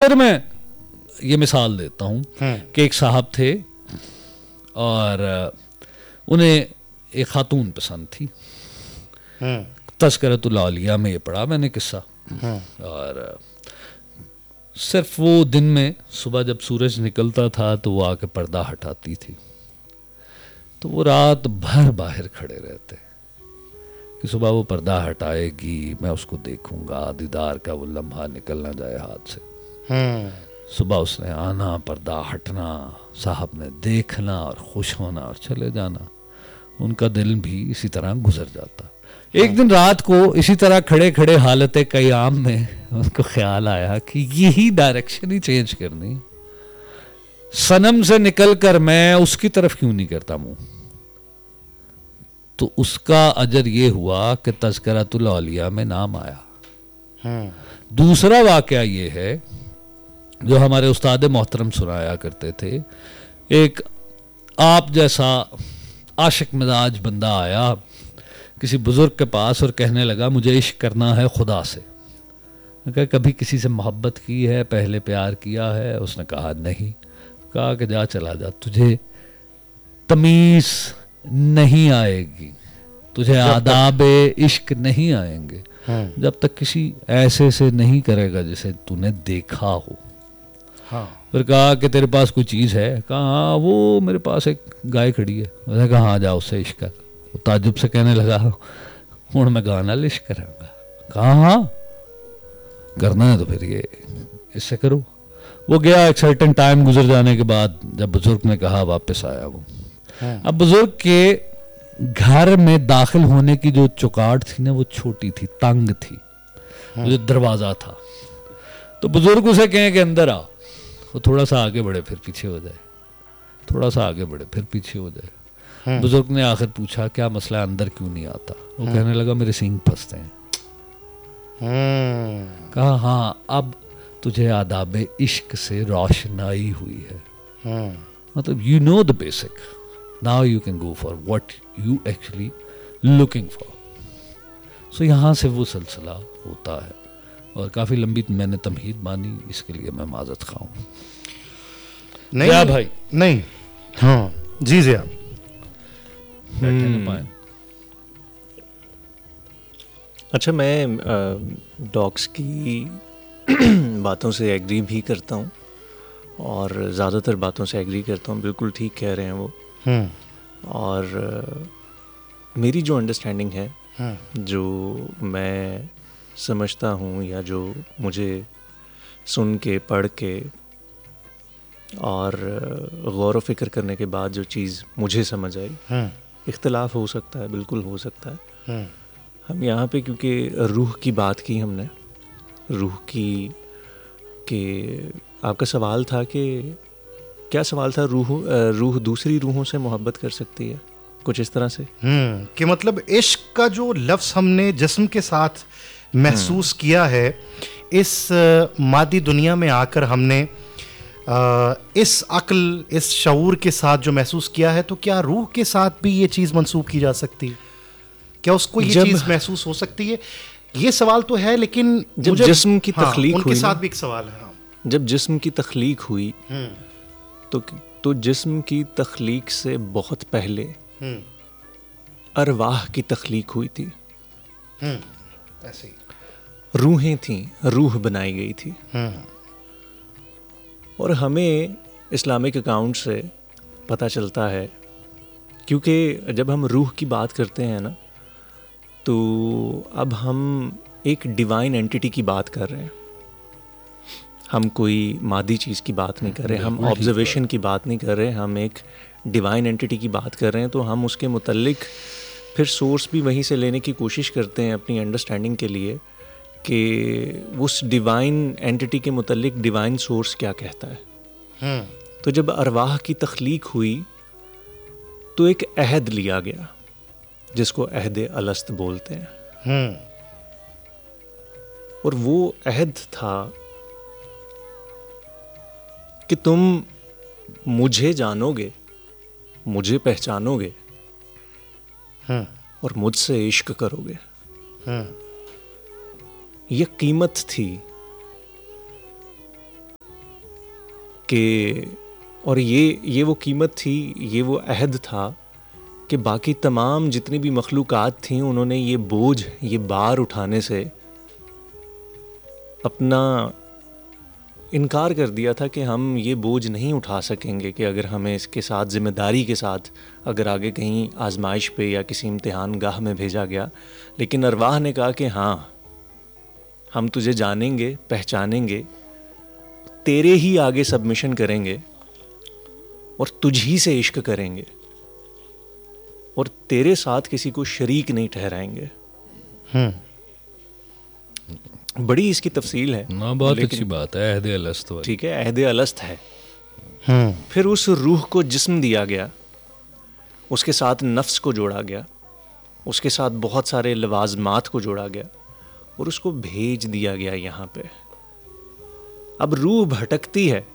اکثر میں یہ مثال دیتا ہوں کہ ایک صاحب تھے اور انہیں ایک خاتون پسند تھی. تذکرۃ الاولیاء میں یہ پڑھا میں نے قصہ. اور صرف وہ دن میں صبح جب سورج نکلتا تھا تو وہ آ کے پردہ ہٹاتی تھی, تو وہ رات بھر باہر کھڑے رہتے کہ صبح وہ پردہ ہٹائے گی, میں اس کو دیکھوں گا, دیدار کا وہ لمحہ نکل نہ جائے ہاتھ سے. صبح اس نے آنا, پردہ ہٹنا, صاحب نے دیکھنا اور خوش ہونا اور چلے جانا. ان کا دل بھی اسی طرح گزر جاتا. ایک دن رات کو اسی طرح کھڑے کھڑے حالت قیام میں ان کو خیال آیا کہ یہی ڈائریکشن ہی چینج کرنی, صنم سے نکل کر میں اس کی طرف کیوں نہیں کرتا منہ. تو اس کا اجر یہ ہوا کہ تذکرۃ الاولیاء میں نام آیا. دوسرا واقعہ یہ ہے جو ہمارے استاد محترم سنایا کرتے تھے. ایک آپ جیسا عاشق مزاج بندہ آیا کسی بزرگ کے پاس اور کہنے لگا مجھے عشق کرنا ہے خدا سے. کہ کبھی کسی سے محبت کی ہے, پہلے پیار کیا ہے؟ اس نے کہا نہیں. کہا کہ جا چلا جا, تجھے تمیز نہیں آئے گی, تجھے آداب عشق نہیں آئیں گے جب تک کسی ایسے سے نہیں کرے گا جسے تو نے دیکھا ہو. پھر کہا کہ تیرے پاس کوئی چیز ہے؟ کہا ہاں وہ میرے پاس ایک گائے کھڑی ہے. اس نے کہا ہاں جا اس سے عشق کر. وہ تعجب سے کہنے لگا ہوں میں گانا عشق کروں گا. کہا ہاں کرنا ہے تو پھر یہ اس سے کرو. وہ گیا, ایک سرٹن ٹائم گزر جانے کے بعد جب بزرگ نے کہا واپس آیا وہ. اب بزرگ کے گھر میں داخل ہونے کی جو چوکاٹ تھی نا وہ چھوٹی تھی, تنگ تھی, جو دروازہ تھا. تو بزرگ اسے کہیں کہ اندر آ. وہ تھوڑا سا آگے بڑھے پھر پیچھے ہو جائے, تھوڑا سا آگے بڑھے پھر پیچھے ہو جائے. بزرگ نے آخر پوچھا کیا مسئلہ, اندر کیوں نہیں آتا؟ وہ کہنے لگا میرے سینگ پھنستے ہیں. کہا ہاں اب تجھے آداب عشق سے روشنائی ہوئی ہے, مطلب you know the basic, now you can go for what you actually looking for. سو یہاں سے وہ سلسلہ ہوتا ہے. اور کافی لمبی میں نے تمہید مانی, اس کے لیے میں معذرت خواہ ہوں. نہیں بھائی نہیں. ہاں جی ضیاء بیٹھے نہ پائیں. اچھا میں ڈاگس کی باتوں سے ایگری بھی کرتا ہوں اور زیادہ تر باتوں سے ایگری کرتا ہوں. بالکل ٹھیک کہہ رہے ہیں وہ. اور میری جو انڈرسٹینڈنگ ہے, جو میں سمجھتا ہوں یا جو مجھے سن کے پڑھ کے اور غور و فکر کرنے کے بعد جو چیز مجھے سمجھ آئی, اختلاف ہو سکتا ہے, بالکل ہو سکتا ہے. ہم یہاں پہ کیونکہ روح کی بات کی ہم نے, روح کی, کہ آپ کا سوال تھا کہ کیا سوال تھا, روح دوسری روحوں سے محبت کر سکتی ہے, کچھ اس طرح سے. کہ مطلب عشق کا جو لفظ ہم نے جسم کے ساتھ محسوس کیا ہے, اس مادی دنیا میں آ کر ہم نے اس عقل, اس شعور کے ساتھ جو محسوس کیا ہے, تو کیا روح کے ساتھ بھی یہ چیز منسوب کی جا سکتی ہے؟ کیا اس کو یہ چیز محسوس ہو سکتی ہے؟ یہ سوال تو ہے, لیکن جب جسم کی تخلیق ان ہوئی, کے ساتھ بھی ایک سوال ہے. جب جسم کی تخلیق ہوئی تو جسم کی تخلیق سے بہت پہلے ارواح کی تخلیق ہوئی تھی. ایسے روحیں تھیں, روح بنائی گئی تھی. اور ہمیں اسلامک اکاؤنٹ سے پتہ چلتا ہے, کیونکہ جب ہم روح کی بات کرتے ہیں نا, تو اب ہم ایک ڈیوائن اینٹی کی بات کر رہے ہیں. ہم کوئی مادی چیز کی بات نہیں کر رہے, ہم آبزرویشن کی بات نہیں کر رہے, ہم ایک ڈیوائن اینٹی کی بات کر رہے ہیں. تو ہم اس کے متعلق پھر سورس بھی وہیں سے لینے کی کوشش کرتے ہیں اپنی انڈرسٹینڈنگ کے لیے, کہ اس ڈیوائن اینٹی کے متعلق ڈیوائن سورس کیا کہتا ہے. تو جب ارواح کی تخلیق ہوئی تو ایک عہد لیا گیا جس کو عہد الست بولتے ہیں. اور وہ عہد تھا کہ تم مجھے جانو گے, مجھے پہچانو گے اور مجھ سے عشق کرو گے. یہ قیمت تھی کہ اور یہ وہ قیمت تھی، یہ وہ عہد تھا کہ باقی تمام جتنی بھی مخلوقات تھیں انہوں نے یہ بوجھ، یہ بار اٹھانے سے اپنا انکار کر دیا تھا کہ ہم یہ بوجھ نہیں اٹھا سکیں گے، کہ اگر ہمیں اس کے ساتھ ذمہ داری کے ساتھ اگر آگے کہیں آزمائش پہ یا کسی امتحان گاہ میں بھیجا گیا. لیکن ارواح نے کہا کہ ہاں ہم تجھے جانیں گے، پہچانیں گے، تیرے ہی آگے سبمیشن کریں گے اور تجھ ہی سے عشق کریں گے اور تیرے ساتھ کسی کو شریک نہیں ٹھہرائیں گے. بڑی اس کی تفصیل ہے. بہت اچھی بات ہے، عہد الست. ٹھیک ہے، عہد الست ہے. پھر اس روح کو جسم دیا گیا، اس کے ساتھ نفس کو جوڑا گیا، اس کے ساتھ بہت سارے لوازمات کو جوڑا گیا اور اس کو بھیج دیا گیا یہاں پہ. اب روح بھٹکتی ہے،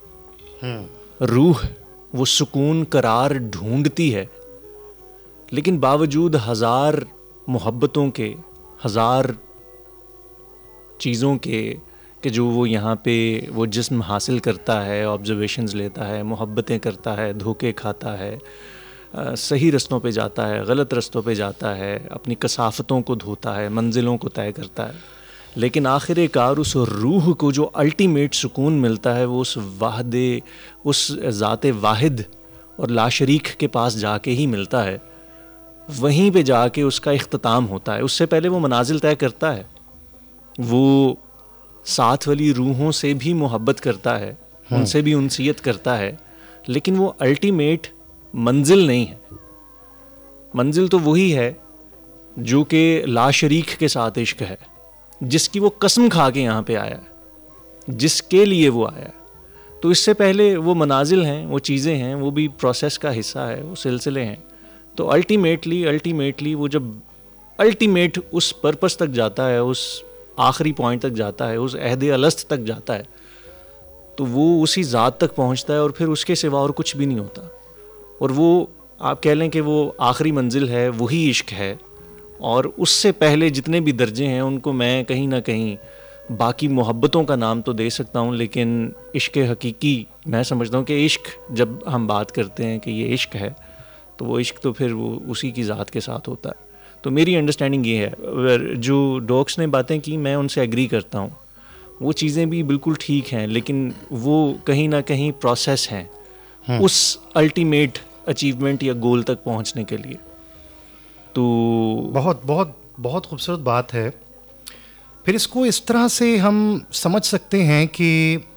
روح وہ سکون قرار ڈھونڈتی ہے، لیکن باوجود ہزار محبتوں کے، ہزار چیزوں کے کہ جو وہ یہاں پہ وہ جسم حاصل کرتا ہے، آبزرویشنز لیتا ہے، محبتیں کرتا ہے، دھوکے کھاتا ہے، صحیح رستوں پہ جاتا ہے، غلط رستوں پہ جاتا ہے، اپنی کثافتوں کو دھوتا ہے، منزلوں کو طے کرتا ہے، لیکن آخر کار اس روح کو جو الٹیمیٹ سکون ملتا ہے وہ اس ذات واحد اور لا شریک کے پاس جا کے ہی ملتا ہے. وہیں پہ جا کے اس کا اختتام ہوتا ہے. اس سے پہلے وہ منازل طے کرتا ہے، وہ ساتھ والی روحوں سے بھی محبت کرتا ہے، ان سے بھی انسیت کرتا ہے، لیکن وہ الٹیمیٹ منزل نہیں ہے. منزل تو وہی ہے جو کہ لا شریک کے ساتھ عشق ہے، جس کی وہ قسم کھا کے یہاں پہ آیا ہے، جس کے لیے وہ آیا ہے. تو اس سے پہلے وہ منازل ہیں، وہ چیزیں ہیں، وہ بھی پروسیس کا حصہ ہے، وہ سلسلے ہیں. تو الٹیمیٹلی وہ جب الٹیمیٹ اس پرپس تک جاتا ہے، اس آخری پوائنٹ تک جاتا ہے، اس عہد الست تک جاتا ہے، تو وہ اسی ذات تک پہنچتا ہے اور پھر اس کے سوا اور کچھ بھی نہیں ہوتا. اور وہ آپ کہہ لیں کہ وہ آخری منزل ہے، وہی عشق ہے. اور اس سے پہلے جتنے بھی درجے ہیں ان کو میں کہیں نہ کہیں باقی محبتوں کا نام تو دے سکتا ہوں، لیکن عشق حقیقی میں سمجھتا ہوں کہ عشق جب ہم بات کرتے ہیں کہ یہ عشق ہے تو وہ عشق تو پھر وہ اسی کی ذات کے ساتھ ہوتا ہے. تو میری انڈرسٹینڈنگ یہ ہے. جو ڈاکس نے باتیں کی میں ان سے ایگری کرتا ہوں، وہ چیزیں بھی بالکل ٹھیک ہیں، لیکن وہ کہیں نہ کہیں پروسیس ہیں اس الٹیمیٹ اچیومنٹ یا گول تک پہنچنے کے لیے. تو بہت بہت بہت خوبصورت بات ہے. پھر اس کو اس طرح سے ہم سمجھ سکتے ہیں کہ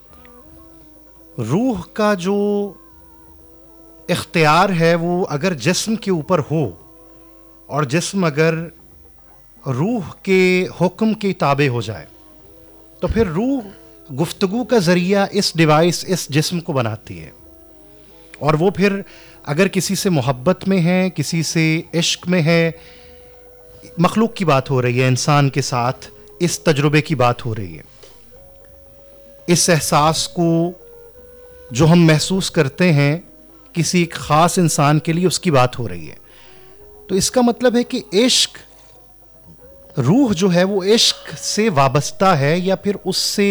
روح کا جو اختیار ہے وہ اگر جسم کے اوپر ہو اور جسم اگر روح کے حکم کے تابع ہو جائے تو پھر روح گفتگو کا ذریعہ اس ڈیوائس، اس جسم کو بناتی ہے. اور وہ پھر اگر کسی سے محبت میں ہے، کسی سے عشق میں ہے، مخلوق کی بات ہو رہی ہے، انسان کے ساتھ اس تجربے کی بات ہو رہی ہے، اس احساس کو جو ہم محسوس کرتے ہیں کسی ایک خاص انسان کے لیے، اس کی بات ہو رہی ہے. تو اس کا مطلب ہے کہ عشق، روح جو ہے وہ عشق سے وابستہ ہے یا پھر اس سے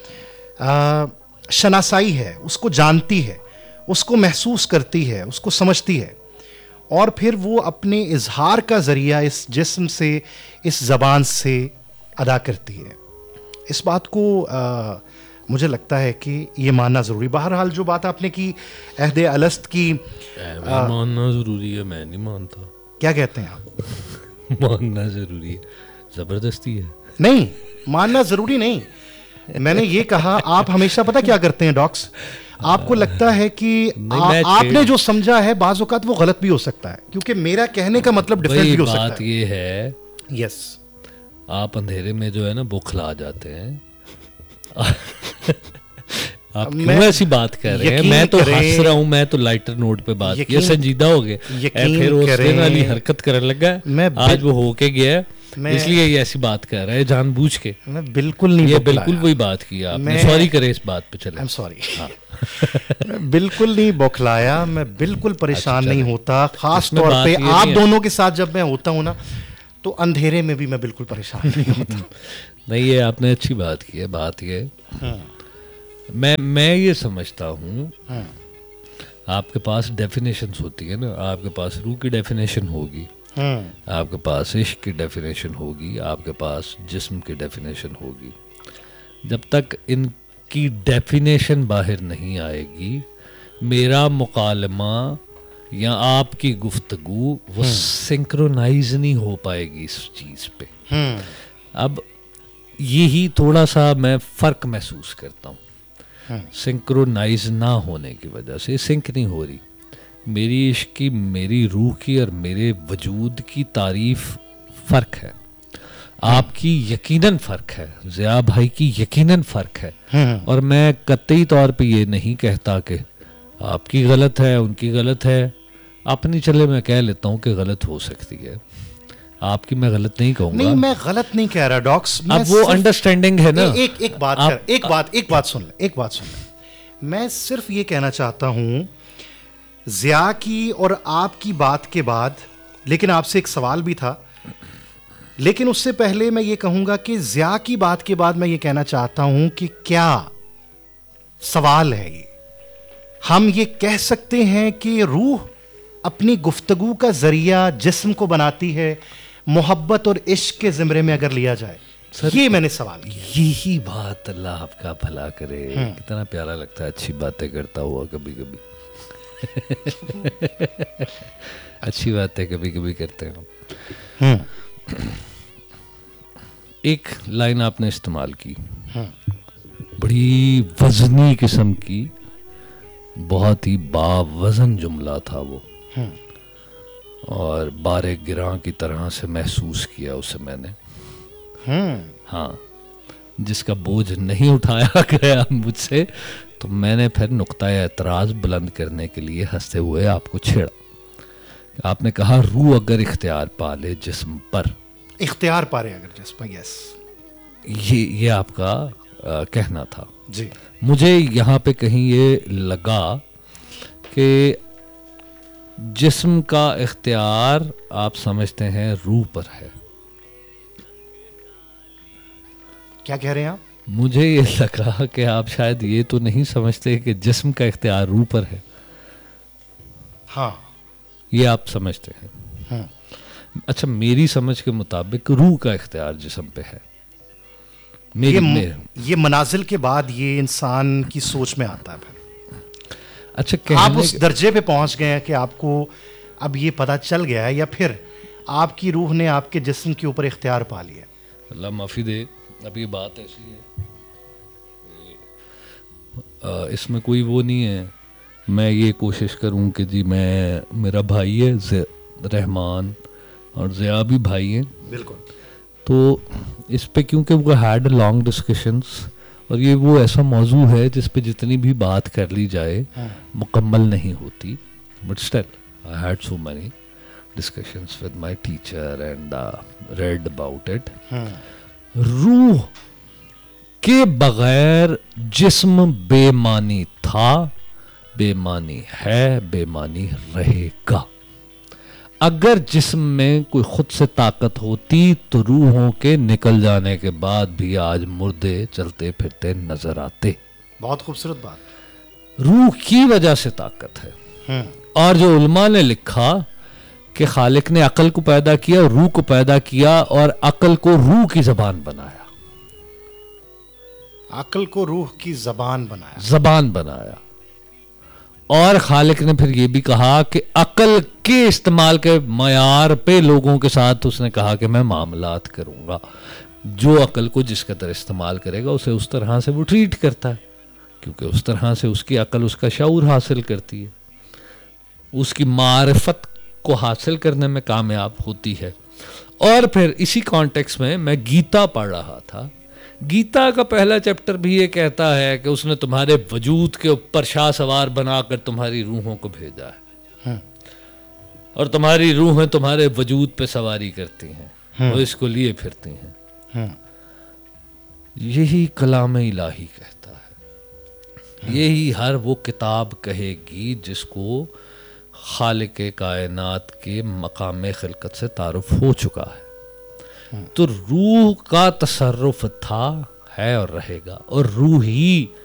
شناسائی ہے، اس کو جانتی ہے، اس کو محسوس کرتی ہے، اس کو سمجھتی ہے، اور پھر وہ اپنے اظہار کا ذریعہ اس جسم سے، اس زبان سے ادا کرتی ہے. اس بات کو مجھے لگتا ہے کہ یہ ماننا ضروری. بہرحال جو بات آپ نے کی عہد الست کی، ماننا ضروری ہے. میں نہیں مانتا. کیا کہتے ہیں آپ؟ ماننا ضروری ہے، زبردستی ہے. نہیں، ماننا ضروری نہیں. میں نے یہ کہا آپ ہمیشہ پتہ کیا کرتے ہیں ڈاکس، آپ کو لگتا ہے کہ آپ نے جو سمجھا ہے بعض اوقات وہ غلط بھی ہو سکتا ہے، کیونکہ میرا کہنے کا مطلب ڈفرینٹ بھی ہو سکتا ہے. بات یہ ہے، یس، آپ اندھیرے میں جو ہے نا بوکھلا جاتے ہیں. آپ کیوں ایسی بات کہہ رہے ہیں؟ میں تو ہنس رہا ہوں، میں تو لائٹر نوٹ پہ بات کی، سنجیدہ ہو گئے. پھر اس دن والی حرکت کرنے لگا، آج وہ ہو کے گیا، اس لیے یہ ایسی بات کہہ رہا ہے جان بوجھ کے. میں بالکل نہیں، یہ بالکل وہی بات کی آپ نے. سوری کرے اس بات پہ. چلے، سوری. بالکل نہیں بوکھلایا، میں بالکل پریشان نہیں ہوتا. خاص طور پہ آپ دونوں کے ساتھ جب میں ہوتا ہوں نا تو اندھیرے میں بھی میں بالکل پریشان نہیں ہوتا. نہیں، یہ آپ نے اچھی بات کی ہے. بات یہ میں یہ سمجھتا ہوں آپ کے پاس ڈیفینیشنز ہوتی ہے نا, آپ کے پاس روح کی ڈیفینیشن ہوگی, آپ کے پاس عشق کی ڈیفینیشن ہوگی, آپ کے پاس جسم کی ڈیفینیشن ہوگی. جب تک ان کی ڈیفینیشن باہر نہیں آئے گی, میرا مکالمہ یا آپ کی گفتگو وہ سنکرونائز نہیں ہو پائے گی اس چیز پہ. اب یہی تھوڑا سا میں فرق محسوس کرتا ہوں, سنکرونائز نہ ہونے کی وجہ سے سنک نہیں ہو رہی. میری عشق کی, میری روح کی اور میرے وجود کی تعریف فرق ہے, آپ کی یقیناً فرق ہے, ضیاء بھائی کی یقیناً فرق ہے. اور میں قطعی طور پہ یہ نہیں کہتا کہ آپ کی غلط ہے, ان کی غلط ہے, اپنی چلے میں کہہ لیتا ہوں کہ غلط ہو سکتی ہے. آپ کی میں غلط نہیں کہوں گا. نہیں, میں غلط نہیں کہہ رہا ڈاکس. اب وہ انڈرسٹینڈنگ ہے نا. ایک بات سن لیں. میں صرف یہ کہنا چاہتا ہوں ضیاء کی اور آپ کی بات کے بعد, لیکن آپ سے ایک سوال بھی تھا, لیکن اس سے پہلے میں یہ کہوں گا کہ ضیاء کی بات کے بعد میں یہ کہنا چاہتا ہوں کہ کیا سوال ہے یہ, ہم یہ کہہ سکتے ہیں کہ روح اپنی گفتگو کا ذریعہ جسم کو بناتی ہے محبت اور عشق کے زمرے میں اگر لیا جائے؟ یہ میں نے سوال کیا. یہی بات, اللہ آپ کا بھلا کرے, کتنا پیارا لگتا ہے اچھی باتیں کرتا ہوا کبھی کبھی. اچھی باتیں کبھی کبھی کرتے ہیں. ایک لائن آپ نے استعمال کی, بڑی وزنی قسم کی, بہت ہی باوزن جملہ تھا وہ, اور بارے گراں کی طرح سے محسوس کیا اسے میں نے. ہاں, جس کا بوجھ نہیں اٹھایا گیا مجھ سے, تو میں نے پھر نقطۂ اعتراض بلند کرنے کے لیے ہنستے ہوئے آپ کو چھیڑا. آپ نے کہا روح اگر اختیار پا لے جسم پر, اختیار پا رہے اگر جسم پر, یس, یہ آپ کا کہنا تھا. جی, مجھے یہاں پہ کہیں یہ لگا کہ جسم کا اختیار آپ سمجھتے ہیں روح پر ہے. کیا کہہ رہے ہیں آپ؟ مجھے یہ لگا کہ آپ شاید یہ تو نہیں سمجھتے کہ جسم کا اختیار روح پر ہے. ہاں, یہ آپ سمجھتے ہیں. اچھا, میری سمجھ کے مطابق روح کا اختیار جسم پہ ہے. یہ منازل کے بعد یہ انسان کی سوچ میں آتا ہے. اچھا, آپ اس درجے پہ پہنچ گئے ہیں کہ آپ کو اب یہ پتہ چل گیا ہے, یا پھر آپ کی روح نے آپ کے جسم کے اوپر اختیار پا لیا؟ اللہ معافی دے, اب یہ بات ایسی ہے, اس میں کوئی وہ نہیں ہے. میں یہ کوشش کروں کہ جی میں, میرا بھائی ہے رحمان اور ضیاء بھی بھائی ہیں. بالکل. تو اس پہ کیونکہ وہ ہیڈ لانگ ڈسکشنس, اور یہ وہ ایسا موضوع ہے جس پہ جتنی بھی بات کر لی جائے مکمل نہیں ہوتی. But still I had so many discussions with my teacher and read about it. روح کے بغیر جسم بے معنی تھا, بے معنی ہے, بے معنی رہے گا. اگر جسم میں کوئی خود سے طاقت ہوتی تو روحوں کے نکل جانے کے بعد بھی آج مردے چلتے پھرتے نظر آتے. بہت خوبصورت بات. روح کی وجہ سے طاقت ہے. اور جو علماء نے لکھا کہ خالق نے عقل کو پیدا کیا, روح کو پیدا کیا, اور عقل کو روح کی زبان بنایا. عقل کو روح کی زبان بنایا. اور خالق نے پھر یہ بھی کہا کہ عقل کے استعمال کے معیار پہ لوگوں کے ساتھ اس نے کہا کہ میں معاملات کروں گا. جو عقل کو جس قدر استعمال کرے گا اسے اس طرح سے وہ ٹریٹ کرتا ہے, کیونکہ اس طرح سے اس کی عقل اس کا شعور حاصل کرتی ہے, اس کی معرفت کو حاصل کرنے میں کامیاب ہوتی ہے. اور پھر اسی کانٹیکس میں گیتا پڑھ رہا تھا. گیتا کا پہلا چیپٹر بھی یہ کہتا ہے کہ اس نے تمہارے وجود کے اوپر شاہ سوار بنا کر تمہاری روحوں کو بھیجا ہے, اور تمہاری روحیں تمہارے وجود پہ سواری کرتی ہیں اور اس کو لیے پھرتی ہیں. یہی کلام الہی کہتا ہے, یہی ہر وہ کتاب کہے گی جس کو خالق کائنات کے مقام خلقت سے تعارف ہو چکا ہے. تو روح کا تصرف تھا, ہے اور رہے گا, اور روح ہی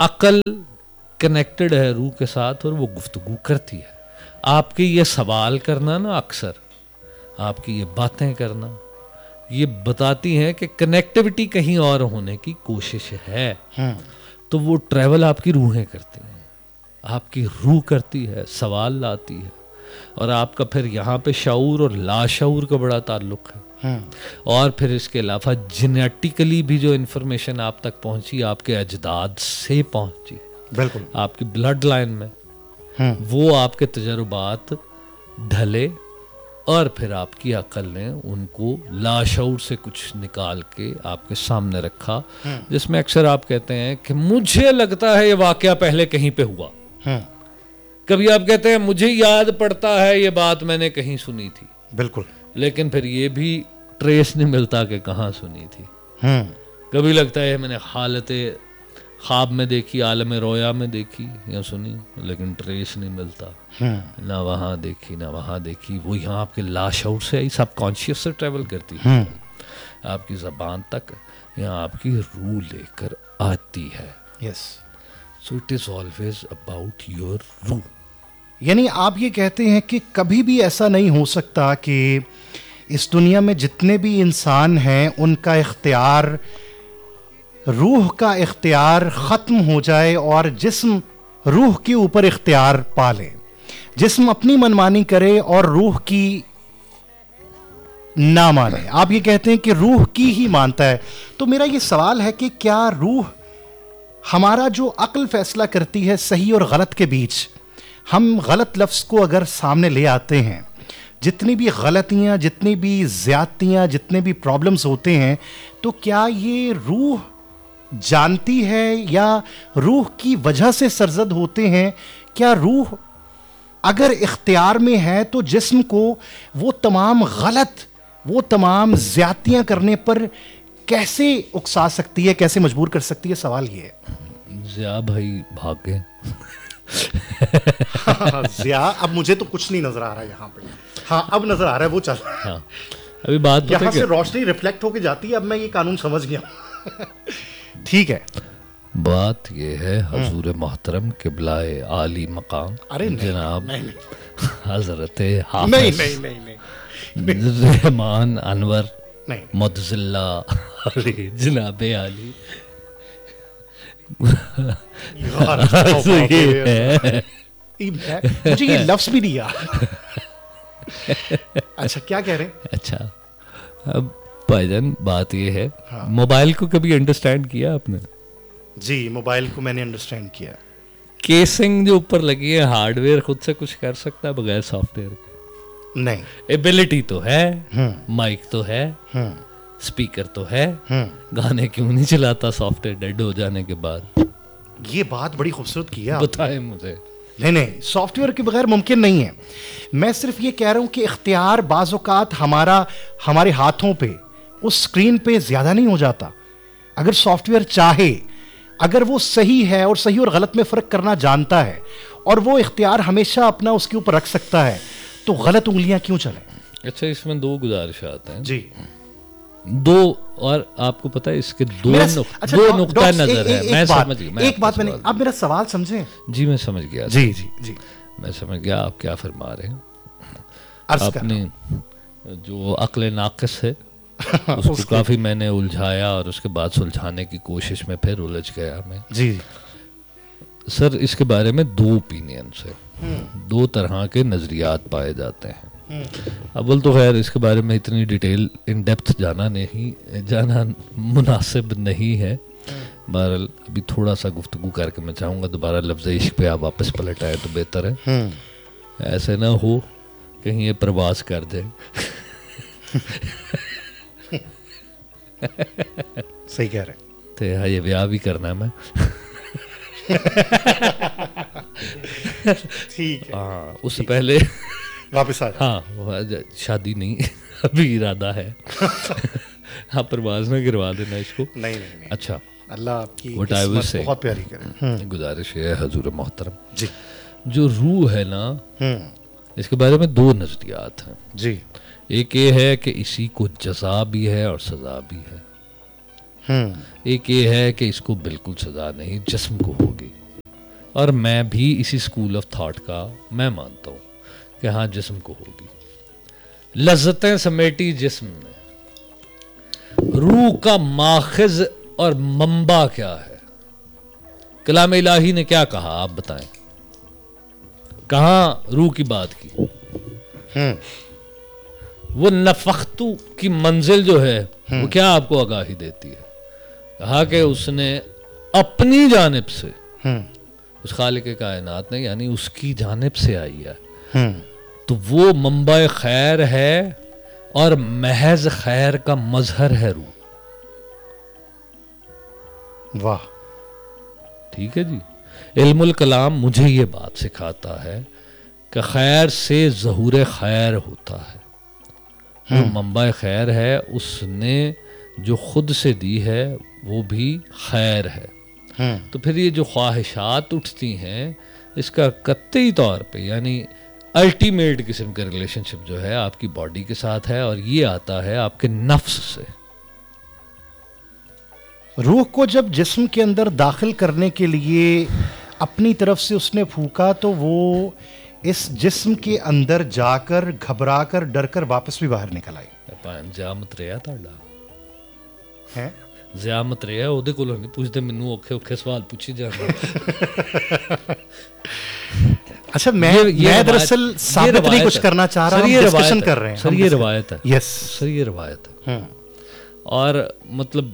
عقل کنیکٹڈ ہے روح کے ساتھ اور وہ گفتگو کرتی ہے. آپ کے یہ سوال کرنا نا اکثر آپ کی یہ باتیں کرنا یہ بتاتی ہیں کہ کنیکٹیوٹی کہیں اور ہونے کی کوشش ہے. تو وہ ٹریول آپ کی روحیں کرتی ہیں, آپ کی روح کرتی ہے, سوال لاتی ہے, اور آپ کا پھر یہاں پہ شعور اور لاشعور کا بڑا تعلق ہے. اور پھر اس کے علاوہ جینیٹیکلی بھی جو انفارمیشن آپ تک پہنچی آپ کے اجداد سے پہنچی, بالکل آپ کی بلڈ لائن میں, وہ آپ کے تجربات ڈھلے اور پھر آپ کی عقل نے ان کو لاشعور سے کچھ نکال کے آپ کے سامنے رکھا, جس میں اکثر آپ کہتے ہیں کہ مجھے لگتا ہے یہ واقعہ پہلے کہیں پہ ہوا. کبھی آپ کہتے ہیں مجھے یاد پڑتا ہے یہ بات میں نے کہیں سنی تھی. بالکل. لیکن پھر یہ بھی ٹریس نہیں ملتا کہ کہاں سنی تھی. کبھی لگتا ہے میں نے حالت خواب میں دیکھی, عالم رویا میں دیکھی یا سنی, لیکن ٹریس نہیں ملتا. نہ وہاں دیکھی نہ وہاں دیکھی, وہ یہاں آپ کے لاشعور سے آئی, سب کانشیس سے ٹریول کرتی ہے آپ کی زبان تک, یہاں آپ کی روح لے کر آتی ہے. یس. So it is always about your روح. یعنی آپ یہ کہتے ہیں کہ کبھی بھی ایسا نہیں ہو سکتا کہ اس دنیا میں جتنے بھی انسان ہیں ان کا اختیار, روح کا اختیار ختم ہو جائے اور جسم روح کے اوپر اختیار پا لے, جسم اپنی منمانی کرے اور روح کی نہ مانے. آپ یہ کہتے ہیں کہ روح کی ہی مانتا ہے. تو میرا یہ سوال ہے کہ کیا روح, ہمارا جو عقل فیصلہ کرتی ہے صحیح اور غلط کے بیچ, ہم غلط لفظ کو اگر سامنے لے آتے ہیں, جتنی بھی غلطیاں, جتنی بھی زیادتیاں, جتنے بھی پرابلمز ہوتے ہیں, تو کیا یہ روح جانتی ہے یا روح کی وجہ سے سرزد ہوتے ہیں؟ کیا روح اگر اختیار میں ہے تو جسم کو وہ تمام غلط, وہ تمام زیادتیاں کرنے پر کیسے اکسا سکتی ہے, کیسے مجبور کر سکتی ہے؟ سوال یہ ہے. ضیاء بھائی بھاگ گئے. ضیاء, اب مجھے تو کچھ نہیں نظر آ رہا ہے یہاں پہ. ہاں اب نظر آ رہا ہے, وہ چل رہا ہے. ہاں ابھی بات یہاں سے روشنی ریفلیکٹ ہو کے جاتی ہے. اب میں یہ قانون سمجھ گیا. ٹھیک ہے. بات یہ ہے حضور محترم قبلۂ عالی مقام جناب حضرت حافظ رحمان انور مدظلہ علی جناب علی مجھے یہ لفظ بھی نہیں یاد. اچھا کیا کہہ رہے ہیں؟ اچھا اب بھائی جان بات یہ ہے, موبائل کو کبھی انڈرسٹینڈ کیا آپ نے؟ جی موبائل کو میں نے انڈرسٹینڈ کیا. کیسنگ جو اوپر لگی ہے, ہارڈ ویئر خود سے کچھ کر سکتا ہے بغیر سافٹ ویئر کے؟ نہیں. ایبلٹی تو ہے, مائک تو ہے, اسپیکر تو ہے, گانے کیوں نہیں چلاتا سافٹ ویئر ڈیڈ ہو جانے کے بعد؟ یہ بات بڑی خوبصورت کی ہے. بتائیں مجھے. نہیں سافٹ ویئر کے بغیر ممکن نہیں ہے. میں صرف یہ کہہ رہا ہوں کہ اختیار بعض اوقات ہمارے ہاتھوں پہ, اس اسکرین پہ زیادہ نہیں ہو جاتا. اگر سافٹ ویئر چاہے, اگر وہ صحیح ہے اور صحیح اور غلط میں فرق کرنا جانتا ہے, اور وہ اختیار ہمیشہ اپنا اس کے اوپر رکھ سکتا ہے, تو غلط انگلیاں کیوں چلیں؟ اچھا اس میں دو گزارشات ہیں. جی دو, اور آپ کو پتا ہے اس کے دو نقطہ نظر ہے. میں سمجھ گیا. ایک بات میں نہیں, آپ میرا سوال سمجھیں. جی میں سمجھ گیا. جی جی جی میں سمجھ گیا آپ کیا فرما رہے ہیں. اپنی جو عقل ناقص ہے اس کو کافی میں نے الجھایا اور اس کے بعد سلجھانے کی کوشش میں پھر الجھ گیا میں. جی سر اس کے بارے میں دو اوپینینس ہیں, دو طرح کے نظریات پائے جاتے ہیں. اول تو خیر اس کے بارے میں اتنی ڈیٹیل ان ڈیپتھ جانا مناسب نہیں ہے. بہرحال ابھی تھوڑا سا گفتگو کر کے میں چاہوں گا دوبارہ لفظ عشق پہ آپ واپس پلٹ آئے تو بہتر ہے. ایسے نہ ہو کہیں یہ پرواز کر دیں. صحیح کہہ رہے تو یہ بیاہ بھی کرنا ہے میں. ٹھیک ہے. ہاں اس سے پہلے واپس آ جائیں. ہاں شادی نہیں ابھی ارادہ ہے. آپ پرواز نہ گروا دینا اس کو. نہیں. اچھا اللہ آپ کی قسمت بہت پیاری کرے. گزارش ہے حضور محترم جی, جو روح ہے نا اس کے بارے میں دو نظریات ہیں. جی ایک یہ ہے کہ اسی کو جزا بھی ہے اور سزا بھی ہے. ایک یہ ہے کہ اس کو بالکل سزا نہیں، جسم کو ہوگی، اور میں بھی اسی اسکول آف تھاٹ کا میں مانتا ہوں کہ ہاں جسم کو ہوگی. لذتیں سمیٹی جسم میں، روح کا ماخذ اور منبع کیا ہے؟ کلام الہی نے کیا کہا آپ بتائیں؟ کہاں روح کی بات کی؟ وہ نفختو کی منزل جو ہے وہ کیا آپ کو آگاہی دیتی ہے؟ کہا کہ اس نے اپنی جانب سے، اس خالق کائنات نے، یعنی اس کی جانب سے آئی ہے، تو وہ منبع خیر ہے اور محض خیر کا مظہر ہے روح. واہ. ٹھیک ہے جی. علم الکلام مجھے یہ بات سکھاتا ہے کہ خیر سے ظہور خیر ہوتا ہے. جو منبع خیر ہے اس نے جو خود سے دی ہے وہ بھی خیر ہے. تو پھر یہ جو خواہشات اٹھتی ہیں اس کا قطعی طور پہ یعنی الٹیمیٹ قسم کا ریلیشن شپ جو ہے آپ کی باڈی کے ساتھ ہے، اور یہ آتا ہے آپ کے نفس سے. روح کو جب جسم کے اندر داخل کرنے کے لیے اپنی طرف سے اس نے پھونکا تو وہ اس جسم کے اندر جا کر گھبرا کر ڈر کر واپس بھی باہر نکل آئی. زیامت رہا تھا ہے زیامت رہا وہ نہیں پوچھتے، مینوں اوکھے اوکھے سوال پوچھی جانا. اچھا میں دراصل ثابت نہیں کچھ کرنا چاہ رہا ہوں، ڈسکشن کر رہے ہیں سر. یہ روایت ہے. یس سر یہ روایت ہے. اور مطلب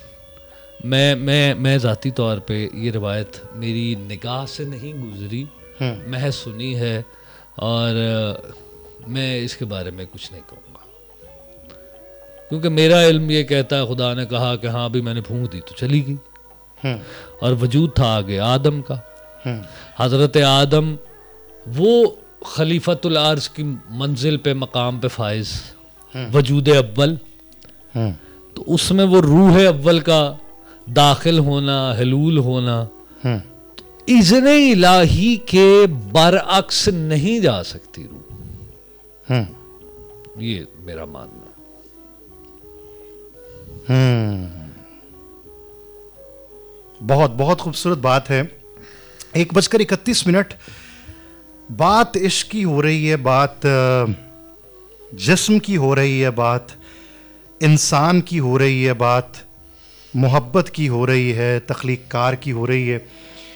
میں ذاتی طور پہ یہ روایت میری نگاہ سے نہیں گزری، میں سنی ہے، اور میں اس کے بارے میں کچھ نہیں کہوں گا کیونکہ میرا علم یہ کہتا ہے خدا نے کہا کہ ہاں بھی میں نے پھونک دی تو چلی گئی. اور وجود تھا آگے آدم کا. حضرت آدم وہ خلیفۃ الارض کی منزل پہ مقام پہ فائز وجود اول، تو اس میں وہ روح اول کا داخل ہونا، حلول ہونا، اذن الہی کے برعکس نہیں جا سکتی روح. یہ میرا ماننا ہے. بہت بہت خوبصورت بات ہے. 1:31 بات عشق کی ہو رہی ہے، بات جسم کی ہو رہی ہے، بات انسان کی ہو رہی ہے، بات محبت کی ہو رہی ہے، تخلیق کار کی ہو رہی ہے.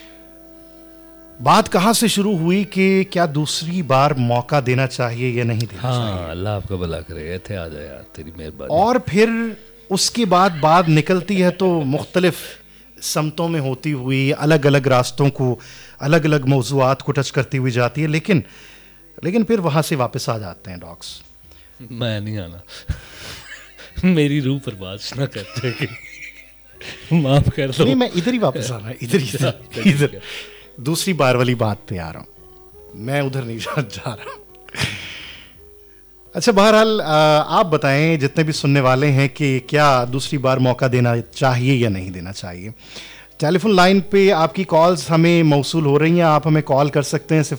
بات کہاں سے شروع ہوئی کہ کیا دوسری بار موقع دینا چاہیے یا نہیں دینا چاہیے؟ ہاں اللہ آپ کا بھلا کرے. تھے آ جائے یار، تیری مہربانی. اور پھر اس کے بعد بات نکلتی ہے تو مختلف سمتوں میں ہوتی ہوئی الگ الگ راستوں کو، الگ الگ موضوعات کو ٹچ کرتی ہوئی جاتی ہے، لیکن پھر وہاں سے واپس آ جاتے ہیں ڈاکس. میں نہیں آنا، میری روح پرواز نہ کرتے، معاف کر دو. نہیں میں ادھر ہی واپس آنا ہے، ادھر دوسری بار والی بات پہ آ رہا ہوں، میں ادھر نہیں جا رہا. اچھا بہرحال آپ بتائیں جتنے بھی سننے والے ہیں کہ کیا دوسری بار موقع دینا چاہیے یا نہیں دینا چاہیے. ٹیلی فون لائن پہ آپ کی کالز ہمیں موصول ہو رہی ہیں. آپ ہمیں کال کر سکتے ہیں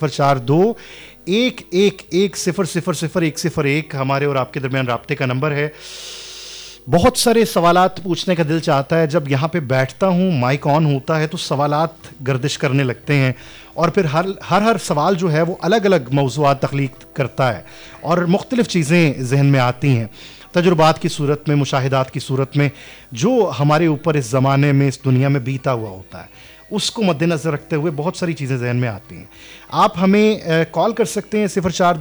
042-111-000101 ہمارے اور آپ کے درمیان رابطے کا نمبر ہے. بہت سارے سوالات پوچھنے کا دل چاہتا ہے، جب یہاں پہ بیٹھتا ہوں مائک آن ہوتا ہے تو سوالات گردش کرنے لگتے ہیں، اور پھر ہر سوال جو ہے وہ الگ الگ موضوعات تخلیق کرتا ہے اور مختلف چیزیں ذہن میں آتی ہیں، تجربات کی صورت میں، مشاہدات کی صورت میں، جو ہمارے اوپر اس زمانے میں، اس دنیا میں بیتا ہوا ہوتا ہے، اس کو مد نظر رکھتے ہوئے بہت ساری چیزیں ذہن میں آتی ہیں. آپ ہمیں کال کر سکتے ہیں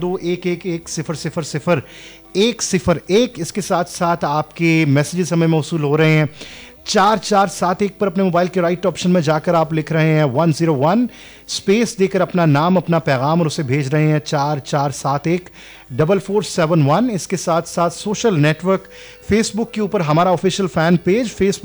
042-111-000101. اس کے ساتھ ساتھ آپ کے میسیجز ہمیں موصول ہو رہے ہیں 4471 پر. اپنے موبائل کے رائٹ آپشن میں جا کر آپ لکھ رہے ہیں 101 اسپیس دے کر اپنا نام، اپنا پیغام، اور اسے بھیج رہے ہیں 4471-4471. اس کے ساتھ ساتھ سوشل نیٹ ورک فیس بک کے اوپر ہمارا official fan page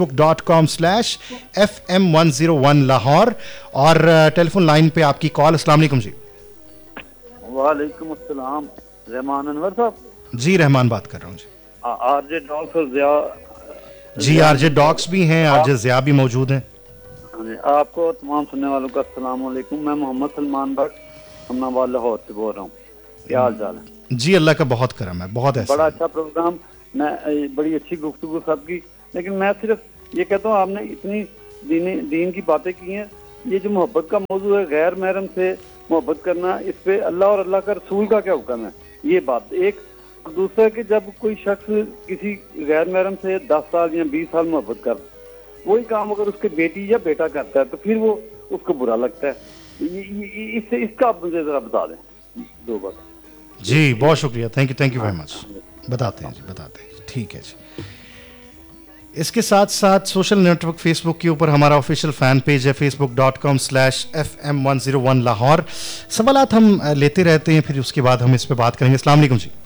facebook.com/FM101 Lahore, اور ٹیلی فون لائن پہ آپ کی کال. السلام علیکم جی. وعلیکم السلام. رحمان انور صاحب؟ جی رحمان بات کر رہا ہوں جی. آر جے ڈاکس اور ضیاء جی آر جے ڈاکس بھی ہیں، آر جے ضیاء بھی موجود ہیں. آپ کو تمام سننے والوں کا السلام علیکم. میں محمد سلمان بٹ امناباد لاہور سے بول رہا ہوں. کیا حال چال ہے؟ جی اللہ کا بہت کرم ہے، بہت ایسا بڑا اچھا پروگرام، میں بڑی اچھی گفتگو سب کی، لیکن میں صرف یہ کہتا ہوں آپ نے اتنی دین کی باتیں کی ہیں. یہ جو محبت کا موضوع ہے غیر محرم سے محبت کرنا, اس پہ اللہ اور اللہ کا رسول کا کیا حکم ہے, یہ بات ایک. دوسرا کہ جب کوئی شخص کسی غیر محرم سے 10 سال یا 20 سال محبت کر, وہی کام اگر اس کے بیٹی یا بیٹا کرتا ہے تو پھر وہ اس کو برا لگتا ہے. اس کا آپ مجھے ذرا بتا دیں 2 بات. جی بہت شکریہ, تھینک یو ویری مچ. بتاتے ہیں ٹھیک ہے جی. اس کے ساتھ ساتھ سوشل نیٹ ورک فیس بک کے اوپر ہمارا آفیشیل فین پیج ہے facebook.com/FM101 لاہور. سوالات ہم لیتے رہتے ہیں, پھر اس کے بعد ہم اس پہ بات کریں گے. السلام علیکم جی.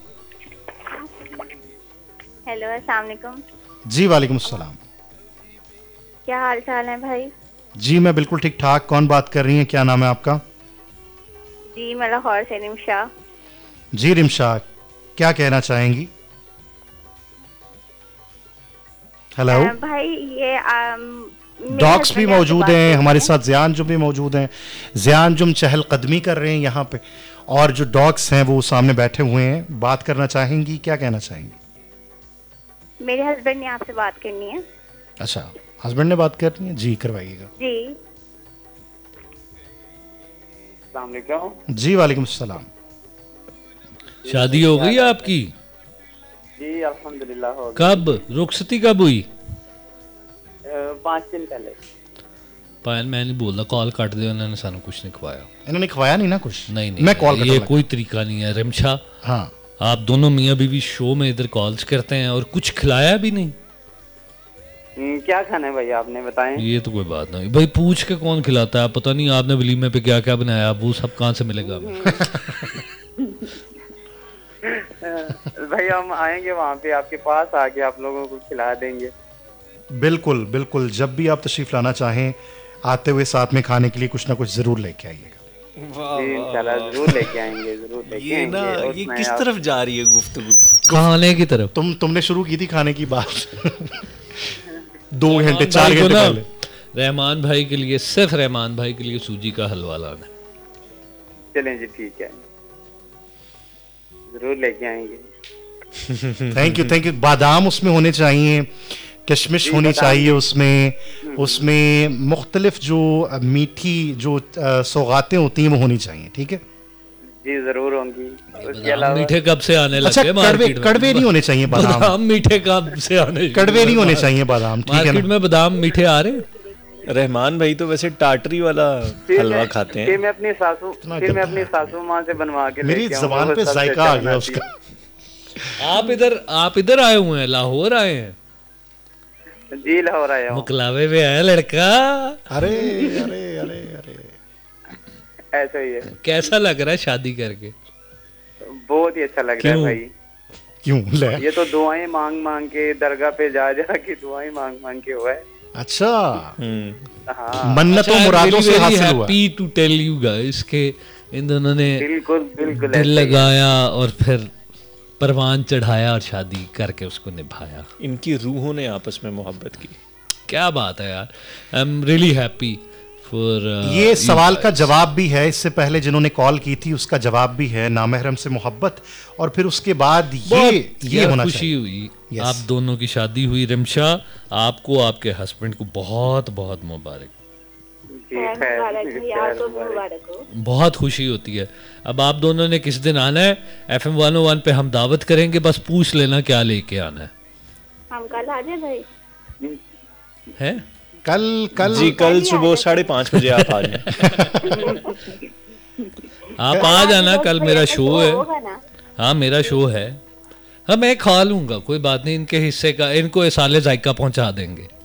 ہیلو السلام علیکم. جی وعلیکم السلام. کیا حال چال ہے بھائی؟ جی میں بالکل ٹھیک ٹھاک. کون بات کر رہی ہیں, کیا نام ہے آپ کا؟ جی میں لاہور سے رمشا. جی رمشا, کیا کہنا چاہیں گی؟ ہیلو بھائی یہ ڈاکس بھی موجود ہیں ہمارے ساتھ, زیان جم بھی موجود ہیں. زیان جم چہل قدمی کر رہے ہیں یہاں پہ, اور جو ڈاگس ہیں وہ سامنے بیٹھے ہوئے ہیں. بات کرنا چاہیں گی, کیا کہنا چاہیں گی؟ میرے ہسبینڈ نے آپ سے بات کرنی ہے. اچھا ہسبینڈ نے بات کرنی ہے, جی کروائیے گا. جی السلام علیکم. جی وعلیکم السلام. شادی ہو گئی آپ کی؟ جی الحمدللہ ہو گئی. کب رخصتی کب ہوئی؟ 5 دن پہلے. پائل میں نہیں بولتا, کال کٹ دے, انہوں نے سانو کچھ نہیں کھوایا. انہوں نے کھوایا نہیں نا کچھ؟ نہیں میں کال یہ کوئی طریقہ نہیں ہے رمشا. ہاں آپ دونوں میاں بیوی شو میں ادھر کالز کرتے ہیں اور کچھ کھلایا بھی نہیں. کیا کھانا ہے بھائی آپ نے بتائیں؟ یہ تو کوئی بات نہیں بھائی, پوچھ کے کون کھلاتا ہے. پتہ نہیں آپ نے ولیمے پہ کیا کیا بنایا, وہ سب کہاں سے ملے گا بھائی ہم آئیں گے وہاں پہ آپ کے پاس, آ کے آپ لوگوں کو کھلا دیں گے. بالکل بالکل, جب بھی آپ تشریف لانا چاہیں آتے ہوئے ساتھ میں کھانے کے لیے کچھ نہ کچھ ضرور لے کے آئیے گا. جی انشاءاللہ ضرور لے کے آئیں گے, ضرور لے کے آئیں گے. یہ کس طرف جا رہی ہے گفتگو؟ کھانے کی طرف. تم نے شروع کی تھی کھانے کی بات 2 گھنٹے 4 گھنٹے پہلے. رحمان بھائی کے لیے, صرف رحمان بھائی کے لیے سوجی کا حلوہ لانا. چلیں جی ٹھیک ہے, ضرور لے کے آئیں گے. Thank you. بادام اس میں ہونے چاہیے, کشمش ہونی چاہیے اس میں مختلف جو میٹھی جو سوغاتیں ہوتی ہیں وہ ہونی چاہیے. ٹھیک ہے جی ضرور ہوں گی. اس کے علاوہ میٹھے کب سے آنے لگے اچھا مارکیٹ میں؟ کڑوے نہیں ہونے چاہیے بادام. میٹھے کب سے آنے, کڑوے نہیں ہونے چاہیے بادام. ٹھیک ہے مارکیٹ میں بادام میٹھے آ رہے ہیں. رحمان بھائی تو ویسے ٹاٹری والا حلوہ کھاتے ہیں. پھر میں اپنی ساسو ماں سے بنوا کے میری زبان پہ ذائقہ آ گیا اس کا. آپ ادھر آئے ہوئے ہیں, لاہور آئے ہیں؟ جی لاہور آیا ہوں. مکلاوے میں آیا لڑکا. ارے ارے ارے ارے ایسا ہی ہے. کیسا لگ رہا ہے شادی کر کے؟ بہت ہی اچھا لگ رہا ہے بھائی. کیوں لے؟ یہ تو دعائیں مانگ مانگ کے درگاہ پہ جا کے دعائیں مانگ مانگ کے ہوا ہے. اچھا ہاں منتوں مرادوں سے حاصل ہوا. Happy to tell you guys کہ ان دونوں نے بالکل دل لگایا اور پھر پروان چڑھایا اور شادی کر کے اس کو نبھایا. ان کی روحوں نے آپس میں محبت کی. کیا بات ہے یار, I am really happy for. یہ سوال کا جواب بھی ہے, اس سے پہلے جنہوں نے کال کی تھی اس کا جواب بھی ہے, نامحرم سے محبت, اور پھر اس کے بعد یہ ہونا خوشی ہوئی. آپ دونوں کی شادی ہوئی. رمشا آپ کو, آپ کے ہسبینڈ کو بہت بہت مبارک. بہت خوشی ہوتی ہے. اب آپ دونوں نے کس دن آنا ہے FM 101 پہ, ہم دعوت کریں گے, بس پوچھ لینا کیا لے کے آنا ہے. ہم کل آ جائیں بھائی. ہے کل جی کل صبح 5:30 بجے آپ آ جائیں. آپ آ جانا, کل میرا شو ہے. ہاں میرا شو ہے. ہاں میں کھا لوں گا, کوئی بات نہیں. ان کے حصے کا ان کو اصالِ ذائقہ پہنچا دیں گے.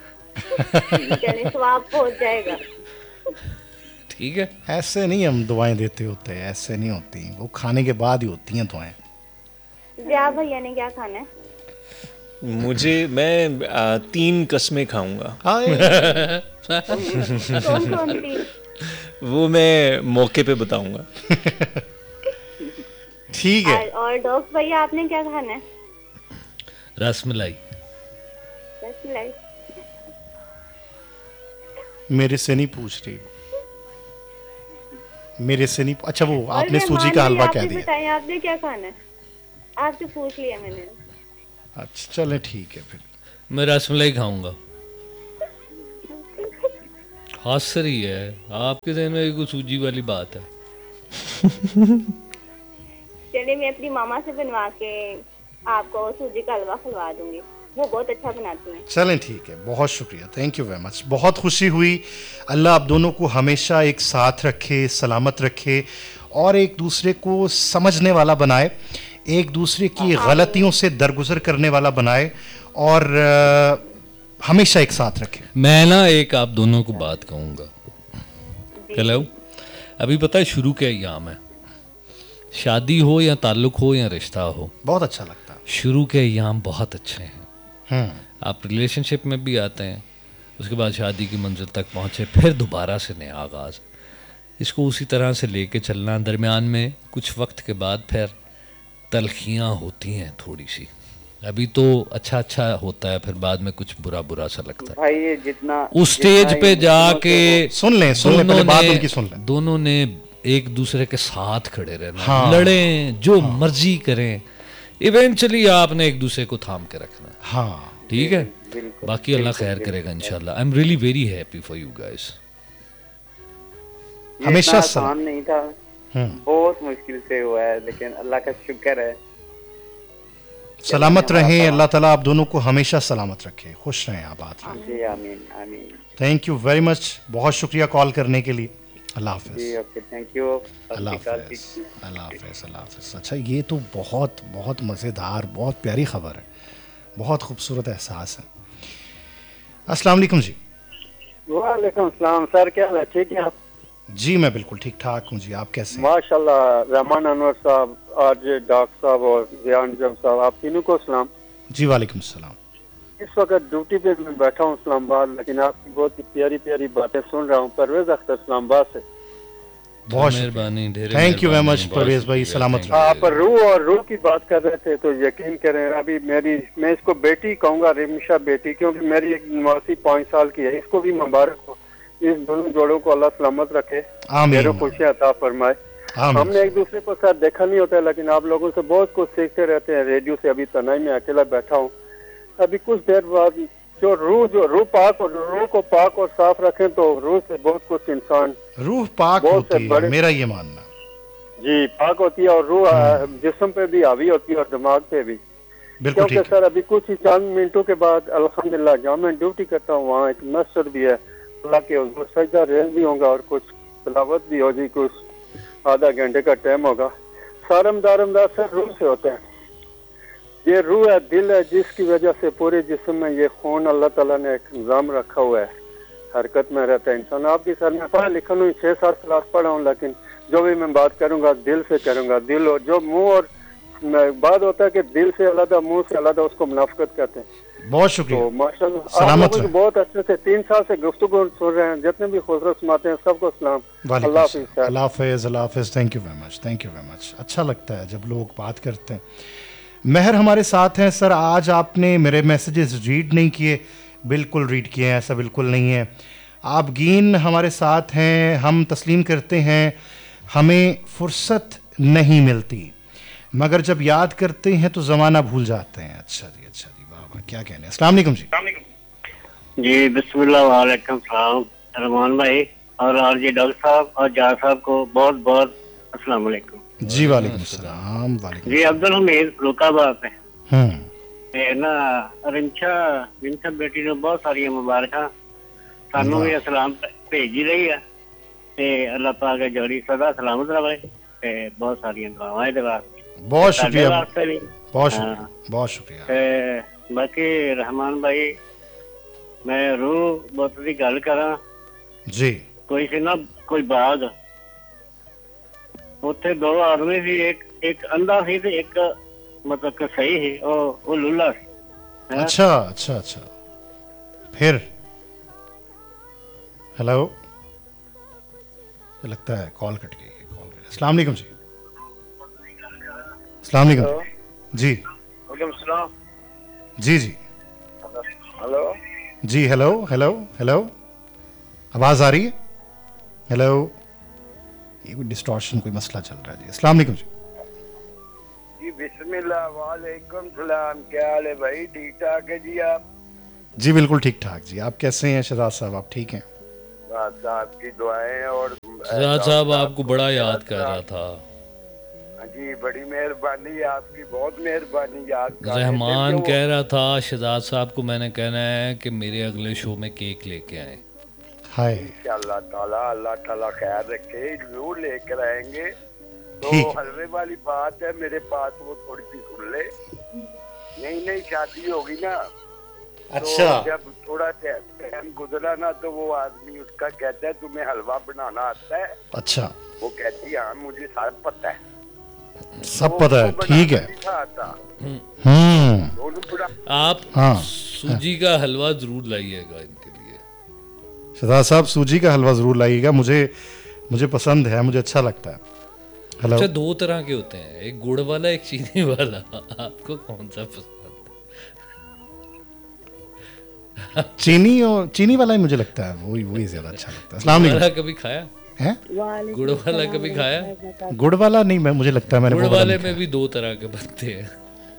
ثواب پہنچ جائے گا. ٹھیک ہے. ایسے نہیں ہم دعائیں دیتے ہوتے, ایسے نہیں ہوتی, وہ کھانے کے بعد ہی ہوتی ہیں دعائیں. جی بھیا نے کیا کھانا ہے؟ میں 3 قسمیں کھاؤں گا. کون سی؟ وہ میں موقع پہ بتاؤں گا. ٹھیک ہے. اور ڈاکٹر بھیا آپ نے کیا کھانا ہے؟ رس ملائی. رس ملائی میرے سے نہیں پوچھ رہی, میرے سے نہیں. اچھا وہ آپ نے سوجی کا حلوہ کہہ دیا. بتائیں آپ نے کیا کھانا ہے, آپ سے پوچھ لیا میں نے. اچھا چلیں ٹھیک ہے پھر. میں رس ملائی کھاؤں گا. ہنس رہی ہے, آپ کے ذہن میں کوئی سوجی والی بات ہے؟ چلیے میں اپنی ماما سے بنوا کے آپ کو سوجی کا حلوہ کھلوا دوں گی, وہ بہت اچھا بناتی ہیں. چلیں ٹھیک ہے, بہت شکریہ, تھینک یو ویری مچ. بہت خوشی ہوئی. اللہ آپ دونوں کو ہمیشہ ایک ساتھ رکھے, سلامت رکھے, اور ایک دوسرے کو سمجھنے والا بنائے, ایک دوسرے کی غلطیوں سے درگزر کرنے والا بنائے, اور ہمیشہ ایک ساتھ رکھے. میں نا ایک آپ دونوں کو بات کہوں گا. ہیلو, ابھی پتہ ہے شروع کے ایام ہے, شادی ہو یا تعلق ہو یا رشتہ ہو, بہت اچھا لگتا ہے. شروع کے ایام بہت اچھے ہیں. آپ ریلیشن شپ میں بھی آتے ہیں, اس کے بعد شادی کی منزل تک پہنچے, پھر دوبارہ سے نیا آغاز. اس کو اسی طرح سے لے کے چلنا. درمیان میں کچھ وقت کے بعد پھر تلخیاں ہوتی ہیں تھوڑی سی. ابھی تو اچھا ہوتا ہے, پھر بعد میں کچھ برا سا لگتا ہے. بھائی جتنا اس سٹیج پہ جا کے سن لیں پہلے بات ان کی سن لیں. دونوں نے ایک دوسرے کے ساتھ کھڑے رہنا, لڑیں جو مرضی کریں, ایونچولی آپ نے ایک دوسرے کو تھام کے رکھنا ہے. ہاں ٹھیک ہے, باقی اللہ خیر کرے گا انشاءاللہ. I am really very happy for you guys. ہمیشہ آسان نہیں تھا, بہت مشکل سے ہوا ہے, لیکن اللہ کا شکر ہے. سلامت رہیں, اللہ تعالیٰ آپ دونوں کو ہمیشہ سلامت رکھے, خوش رہیں, آباد رہیں. جی آمین آمین. تھینک یو ویری مچ, بہت شکریہ کال کرنے کے لیے. اللہ حافظ. جی اوکے, تھینک یو. اللہ حافظ. اللہ حافظ. اللہ حافظ. اچھا, یہ تو بہت بہت مزیدار, بہت پیاری خبر ہے, بہت خوبصورت احساس ہے. السلام علیکم جی. وعلیکم السلام سر, کیا حال ہے؟ ٹھیک ہے آپ؟ جی میں بالکل ٹھیک ٹھاک ہوں جی, آپ کیسے ہیں؟ ماشاء اللہ. رحمان انور صاحب, آج ڈاکٹر صاحب اور ضیاء انجم صاحب, آپ تینوں کو سلام. جی وعلیکم السلام. اس وقت ڈیوٹی پہ میں بیٹھا ہوں اسلام آباد, لیکن آپ کی بہت پیاری پیاری باتیں سن رہا ہوں. پرویز اختر اسلام آباد سے. بہت مہربانی, thank you very much Pervez بھائی, سلامت رہیے. آپ روح اور روح کی بات کر رہے تھے, تو یقین کریں ابھی میں اس کو بیٹی کہوں گا, رمشا بیٹی, کیونکہ میری ایک نواسی 5 سال کی ہے. اس کو بھی مبارک ہو. اس دونوں جوڑوں کو اللہ سلامت رکھے, میرے خوشیاں عطا فرمائے. ہم نے ایک دوسرے کو ساتھ دیکھا نہیں ہوتا, لیکن آپ لوگوں سے بہت کچھ سیکھتے رہتے ہیں. ریڈیو سے ابھی تنہائی میں اکیلا بیٹھا ہوں. ابھی کچھ دیر بعد جو روح پاک, اور روح کو پاک اور صاف رکھیں تو روح سے بہت کچھ انسان, روح پاک ہوتی ہے, میرا یہ ماننا. جی پاک ہوتی ہے, اور روح جسم پہ بھی حاوی ہوتی ہے اور دماغ پہ بھی. کیونکہ سر ابھی کچھ ہی چند منٹوں کے بعد الحمدللہ جہاں میں ڈیوٹی کرتا ہوں وہاں ایک مسجد بھی ہے, اللہ کے حضور سجدہ ریز بھی ہوگا اور کچھ تلاوت بھی ہوگی, کچھ آدھا گھنٹے کا ٹائم ہوگا. سارمدار سر روح سے ہوتے ہیں. یہ روح ہے, دل ہے, جس کی وجہ سے پورے جسم میں یہ خون اللہ تعالیٰ نے ایک نظام رکھا ہوا ہے, حرکت میں رہتا ہے انسان. آپ کی سر میں پڑھا لکھا ہوں, 6-7 کلاس پڑھا ہوں, لیکن جو بھی میں بات کروں گا دل سے کروں گا. دل, اور جو منہ اور بات ہوتا ہے کہ دل سے علیحدہ منہ سے علیحدہ, اس کو منافقت کہتے ہیں. بہت شکریہ, تو ماشاءاللہ آپ لوگ بہت اچھے سے 3 سال سے گفتگو سن رہے ہیں. جتنے بھی خوبصورت سناتے ہیں سب کو سلام. اللہ حافظ. اللہ حافظ. اللہ حافظ. Thank you very much, thank you very much. اچھا لگتا ہے جب لوگ بات کرتے ہیں. مہر ہمارے ساتھ ہیں. سر آج آپ نے میرے میسیجز ریڈ نہیں کیے. بالکل ریڈ کیے ہیں, ایسا بالکل نہیں ہے. آپ گین ہمارے ساتھ ہیں. ہم تسلیم کرتے ہیں ہمیں فرصت نہیں ملتی, مگر جب یاد کرتے ہیں تو زمانہ بھول جاتے ہیں. اچھا جی, اچھا جی, واہ واہ, کیا کہنے. السلام علیکم جی. جی بسم اللہ, وعلیکم السلام رحمان بھائی, اور جی ڈاکٹر صاحب اور جہاں صاحب کو بہت بہت السلام علیکم. جی وعلیکم السلام. جی عبدالحمید رکابات ہے نا. رمشا بیٹی نے بہت ساری مبارکاں سانو بھی اسلام بھیجی رہی ہے, اللہ پاک جوڑی سدا سلامت رہے, بہت ساری دعائیں دے واسطے. بہت شکریہ, بہت شکریہ, بہت شکریہ. باقی رحمان بھائی میں روح بہت کی گل کراں جی. کوئی سی نا کوئی باغ, اتنے 2 آدمی سی, ایک اندھا سی تے ایک مطلب کہ صحیح سی, وہ لولا سی. اچھا اچھا اچھا. پھر ہیلو, لگتا ہے کال کٹ گئی. السلام علیکم جی. السلام علیکم جی. وعلیکم السلام. جی جی. ہلو جی. ہیلو ہیلو ہیلو, آواز آ رہی ہے؟ ہیلو, یہ کوئی ڈسٹورشن کوئی مسئلہ چل رہا ہے جی. السلام علیکم جی. جی بسم اللہ, وعلیکم السلام. کیا حال ہے بھائی؟ ٹھیک ٹھاک ہے جی آپ؟ जी बिल्कुल ठीक ठाक जी। आप कैसे हैं शहजाद साहब, आप ठीक हैं? आपकी दुआएं और शहजाद साहब आपको बड़ा याद कर रहा था। जी बड़ी मेहरबानी आपकी, बहुत मेहरबानी याद कर रहे थे। रहमान कह रहा था शहजाद साहब को मैंने कहना है कि मेरे अगले शो में केक लेके आए। हाय अल्लाह ताला खैर रखे, जरूर लेकर आएंगे। तो ठीक। हलवे वाली बात है मेरे पास, वो थोड़ी सी सुन ले। नई शादी होगी ना, अच्छा तो जब थोड़ा टाइम गुजरा ना तो वो आदमी उसका कहता है तुम्हें हलवा बनाना आता है? अच्छा वो कहती है हाँ मुझे सब पता है। सब पता है, ठीक है। आप हाँ सूजी का हलवा जरूर लाइएगा इनके लिए। शहजाद साहब सूजी का हलवा जरूर लाइएगा, मुझे पसंद है, मुझे अच्छा लगता है। हेलो। अच्छा 2 तरह के होते हैं, एक गुड़ वाला एक चीनी वाला, आपको कौन सा पसंद? चीनी वाला ही मुझे लगता है, वही ज्यादा अच्छा लगता है। अस्सलाम वालेकुम। कभी खाया है? गुड़ वाला कभी खाया? गुड़ वाला नहीं, मुझे लगता है मैंने गुड़ वाले में भी 2 तरह के बनते हैं।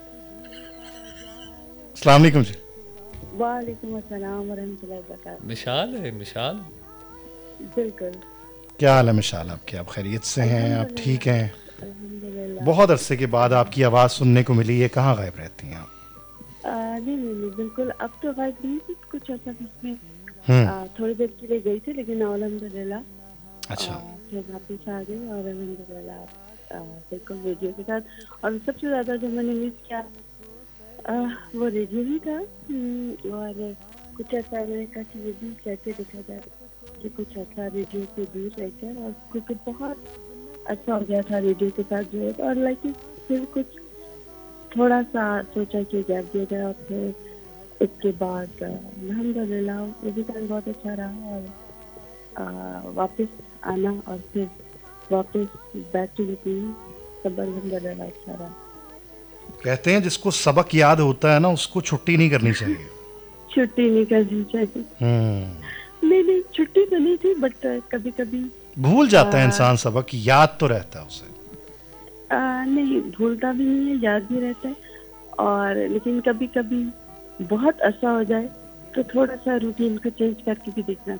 अस्सलाम वालेकुम जी। वालेकुम अस्सलाम व रहमतुल्लाहि व बरकातहू। मिशाल है, मिशाल बिल्कुल। क्या हाल है मिशाल आपके? आप खैरियत से हैं? आप ठीक हैं? अल्हम्दुलिल्लाह। बहुत अरसे के बाद आपकी आवाज़ सुनने को मिली है, कहाँ गायब रहती हैं आप? नहीं बिल्कुल, अब तो गायब नहीं थी, कुछ ऐसा इसमें थोड़ी देर के लिए गई थी, लेकिन अल्हम्दुलिल्लाह अच्छा फिर वापस आ गई और अल्हम्दुलिल्लाह बिल्कुल रेडियो के साथ। और सबसे ज़्यादा जो मैंने मिस किया वो रेडियो ही था। और कुछ ऐसा मैंने कहा कि ये भी कैसे देखा जाए कि कुछ ऐसा रेडियो से दूर रहकर, और क्योंकि बहुत अच्छा हो गया था रेडियो के साथ जो है। और लाइक फिर कुछ थोड़ा सा सोचा कि गैप दिया जाए, और फिर इसके बाद अल्हम्दुलिल्लाह वो भी टाइम बहुत अच्छा रहा। और वापस आना और फिर वापस बैक टू रूटीन, सब अल्हम्दुलिल्लाह अच्छा रहा। कहते हैं जिसको सबक याद होता है ना उसको छुट्टी नहीं करनी चाहिए। छुट्टी नहीं करनी चाहिए। नहीं छुट्टी तो नहीं थी, बट कभी कभी भूल जाता है इंसान सबक, याद तो रहता है उसे। नहीं भूलता भी नहीं है, याद भी रहता है। और लेकिन कभी कभी बहुत अच्छा हो जाए तो थोड़ा सा रूटीन को चेंज करके भी देखना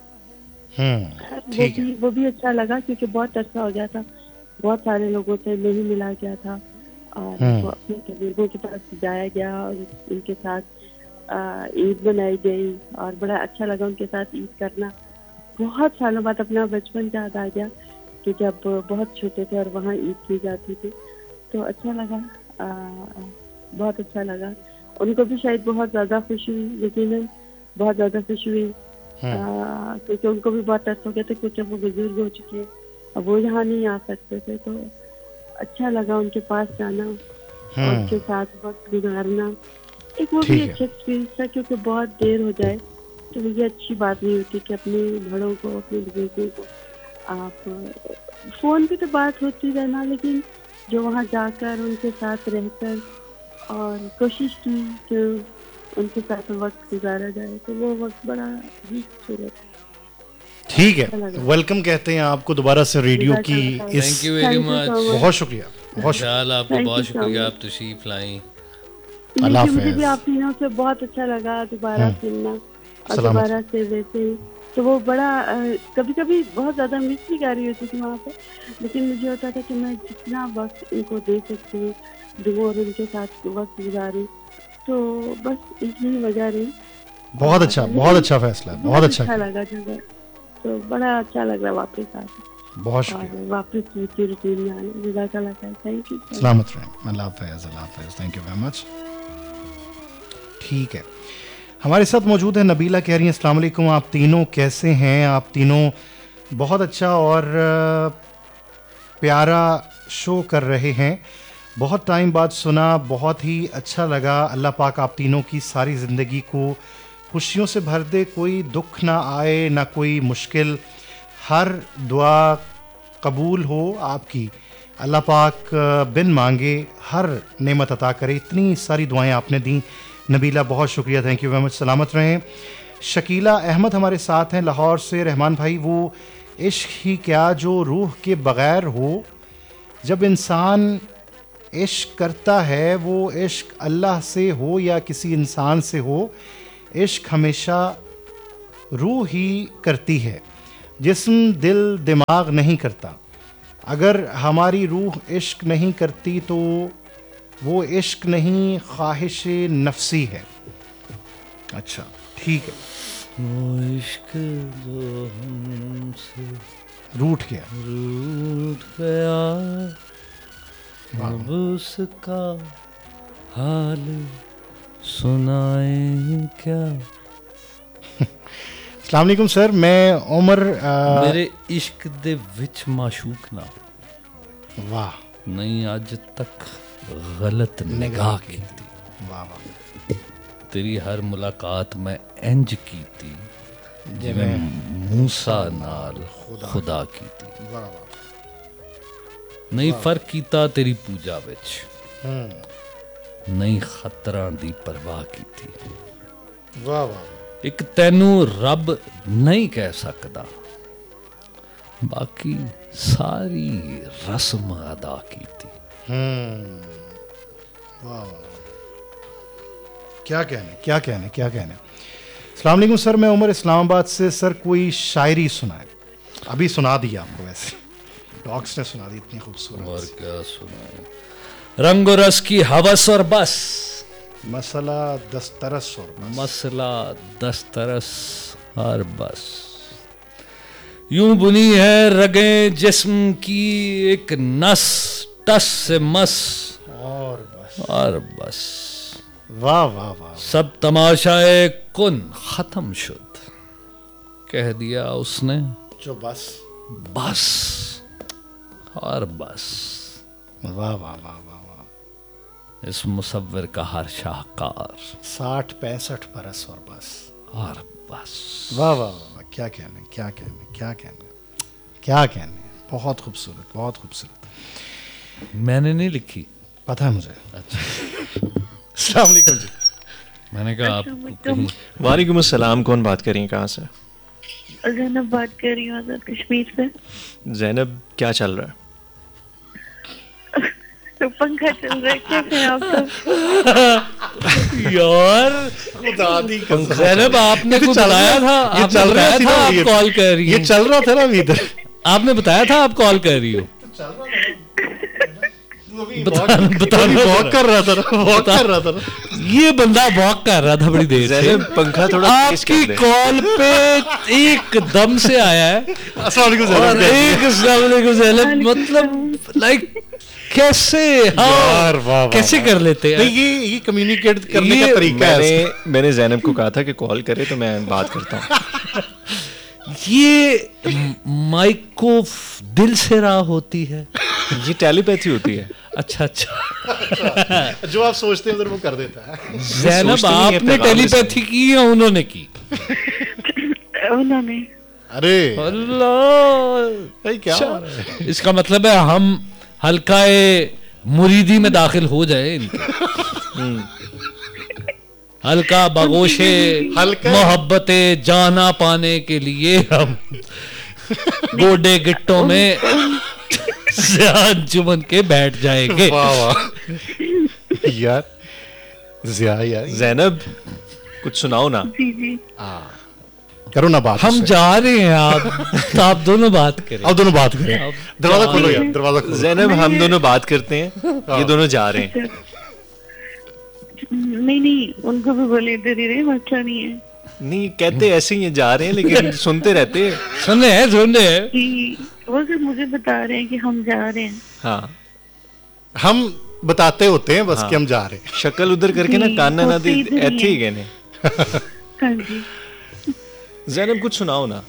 चाहिए। वो भी अच्छा लगा, क्योंकि बहुत अच्छा हो गया था, बहुत सारे लोगों से नहीं मिला गया था, और वो अपने बुजुर्गों के पास जाया गया और उनके साथ ईद मनाई गई, और बड़ा अच्छा लगा उनके साथ ईद करना। बहुत सालों बाद अपना बचपन याद आ गया कि जब बहुत छोटे थे और वहाँ ईद की जाती थी, तो अच्छा लगा, बहुत अच्छा लगा। उनको भी शायद बहुत ज़्यादा खुशी हुई, लेकिन बहुत ज़्यादा खुशी हुई क्योंकि उनको भी बहुत टच हो गया था, क्योंकि वो बुजुर्ग हो चुके, अब वो यहाँ नहीं आ सकते थे। तो अच्छा लगा उनके पास जाना, उनके साथ वक्त गुजारना। एक वो भी अच्छा एक्सपीरियंस था, क्योंकि बहुत देर हो जाए तो ये अच्छी बात नहीं होती कि अपने बड़ों को, अपने बुजुर्गों को आप फ़ोन पे तो बात होती रहना, लेकिन जो वहाँ जाकर उनके साथ रहकर और कोशिश की कि उनके साथ वक्त गुजारा जाए, तो वो वक्त बड़ा ही खूबसूरत। ठीक है, वेलकम कहते हैं आपको दोबारा से रेडियो की इस। थैंक यू वेरी मच, बहुत शुक्रिया, बहुत शुक्रिया आपको, बहुत शुक्रिया, आप तशरीफ लाई। मुझे भी आप तीनों से बहुत अच्छा लगा दोबारा सुनना, और दोबारा से वैसे ही तो वो बड़ा कभी कभी बहुत ज़्यादा मिस भी कर रही होती थी वहाँ पर, लेकिन मुझे होता था कि मैं जितना वक्त इनको दे सकती हूँ दूँ और उनके साथ वक्त गुजारूँ, तो बस इतनी वजह रही। बहुत अच्छा फैसला, बहुत अच्छा लगा जगह, तो बड़ा अच्छा लग रहा वापस आके, बहुत शुक्रिया, वापस रूटीन में आने। जज़ाकल्लाह खैर, थैंक यू, सलामत रहें, अल्लाह हाफ़िज़, थैंक यू वेरी मच। ठीक है, हमारे साथ मौजूद है नबीला, कह रही हैं अस्सलाम वालेकुम, आप तीनों कैसे हैं? आप तीनों बहुत अच्छा और प्यारा शो कर रहे हैं, बहुत टाइम बाद सुना, बहुत ही अच्छा लगा। अल्लाह पाक आप तीनों की सारी ज़िंदगी को खुशियों से भर दे, कोई दुख ना आए, ना कोई मुश्किल, हर दुआ कबूल हो आपकी। अल्लाह पाक बिन मांगे हर नेमत अता करे। इतनी सारी दुआएं आपने दी नबीला, बहुत शुक्रिया, थैंक यू वेरी मच, सलामत रहें। शकीला अहमद हमारे साथ हैं लाहौर से। रहमान भाई, वो इश्क ही क्या जो रूह के बग़ैर हो, जब इंसान इश्क करता है वो इश्क अल्लाह से हो या किसी इंसान से हो, इश्क हमेशा रूह ही करती है, जिस्म दिल दिमाग नहीं करता। अगर हमारी रूह इश्क नहीं करती तो वो इश्क नहीं, ख्वाहिश नफसी है। अच्छा ठीक है, वो इश्क जो हमसे रूठ गया, रूठ गया, अब उसका हाल सुनाए क्या। अस्सलाम वालेकुम सर, मैं उमर मेरे इश्क दे विच माशूक ना, वाह नहीं अज तक गलत निगाह की थी। वाह वाह, तेरी हर मुलाकात मैं इंज की थी जिवें मूसा नाल खुदा की थी। वाह वाह, नहीं फर्क कीता तेरी पूजा विच, नहीं खतरां दी परवाह की थी। वाह वाह, एक तैनू रब नहीं कह सकदा, बाकी सारी रस्म अदा की थी। वाह वाह, क्या कहने क्या कहने क्या कहने। अस्सलाम वालेकुम सर, मैं उमर इस्लामाबाद से। सर कोई शायरी सुनाए। अभी सुना दी आपको, वैसे डॉग्स ने सुना दी, इतनी खूबसूरत। और क्या सुनाए, रंग और रस की हवस और बस, मसला दस्तरस और बस, मसला दस्तरस और बस, यूं बुनी है रगे जिस्म की एक नस, टस से मस और बस। वाह वाह वाह, सब तमाशाए कुन खत्म शुद, कह दिया उसने जो बस बस और बस। वाह वाह वाह वाह वाह, इस मुसव्विर का हर शाहकार 60-65 बरस और बस और बस। वाह वाह वाह, क्या कहने क्या कहने क्या कहने क्या कहने। बहुत खूबसूरत, बहुत खूबसूरत। मैंने नहीं लिखी, पता है मुझे। अच्छा अस्सलाम वालेकुम जी। मैंने कहा आपको कहीं। वालेकुम अस्सलाम, कौन बात कर रही हैं, कहाँ से? जैनब बात कर रही हूँ आजाद कश्मीर से। जैनब, क्या चल रहा है? तो पंखा चल रहा है, कैसे हैं आप सब? यार ज़ैनब, आपने कुछ बताया था, ये चल रहा था, आप कॉल कर रही हो। ये चल रहा था ना अभी इधर। आपने बताया था आप कॉल कर रही हो। वॉक कर रहा था, वॉक कर रहा था। ये बंदा वॉक कर रहा था बड़ी देर से। जैनब, पंखा थोड़ा आपकी कॉल पे एकदम से आया है। अस्सलाम वालेकुम और अस्सलाम वालेकुम ज़ैनब, मतलब लाइक कैसे यार, वाह कैसे कर लेते हैं। ये कम्युनिकेट करने का तरीका है। मैंने जैनब को कहा था कि कॉल करे तो मैं बात करता हूँ। ये माइक को दिल से राह होती है, ये टेलीपैथी होती है। अच्छा अच्छा, जो आप सोचते हैं उधर वो कर देता है। ज़ैनब, आपने टेलीपैथी की या उन्होंने की? उन्होंने। अरे अल्लाह, क्या इसका मतलब है हम हल्काए मुरीदी में दाखिल हो जाए इनके। हल्का बगोशे मोहब्बते जाना पाने के लिए हम गोडे गिट्टों में अंजुमन के बैठ जाएंगे। वाह वाह यार, यार जैनब, कुछ सुनाओ ना। जी जी, करो ना बात। हम जा रहे हैं, आप आप दोनों बात करें। अब दोनों बात करें। दरवाजा खोलो यार, दरवाजा खोलो। जैनब, हम दोनों बात करते हैं, ये दोनों जा रहे हैं। नहीं, उनको भी बोले इधर ही रहे, मसला नहीं है। नहीं, कहते ऐसे ही जा रहे हैं, लेकिन सुनते रहते हैं। सुन रहे हैं कि वो सिर्फ मुझे बता रहे हैं कि हम जा रहे हैं। हाँ, हम बताते होते हैं बस कि हम जा रहे हैं। शक्ल उधर करके ना, काना ना दी ऐथे ही कहने। हाँ जी, जैनब, कुछ सुनाओ ना।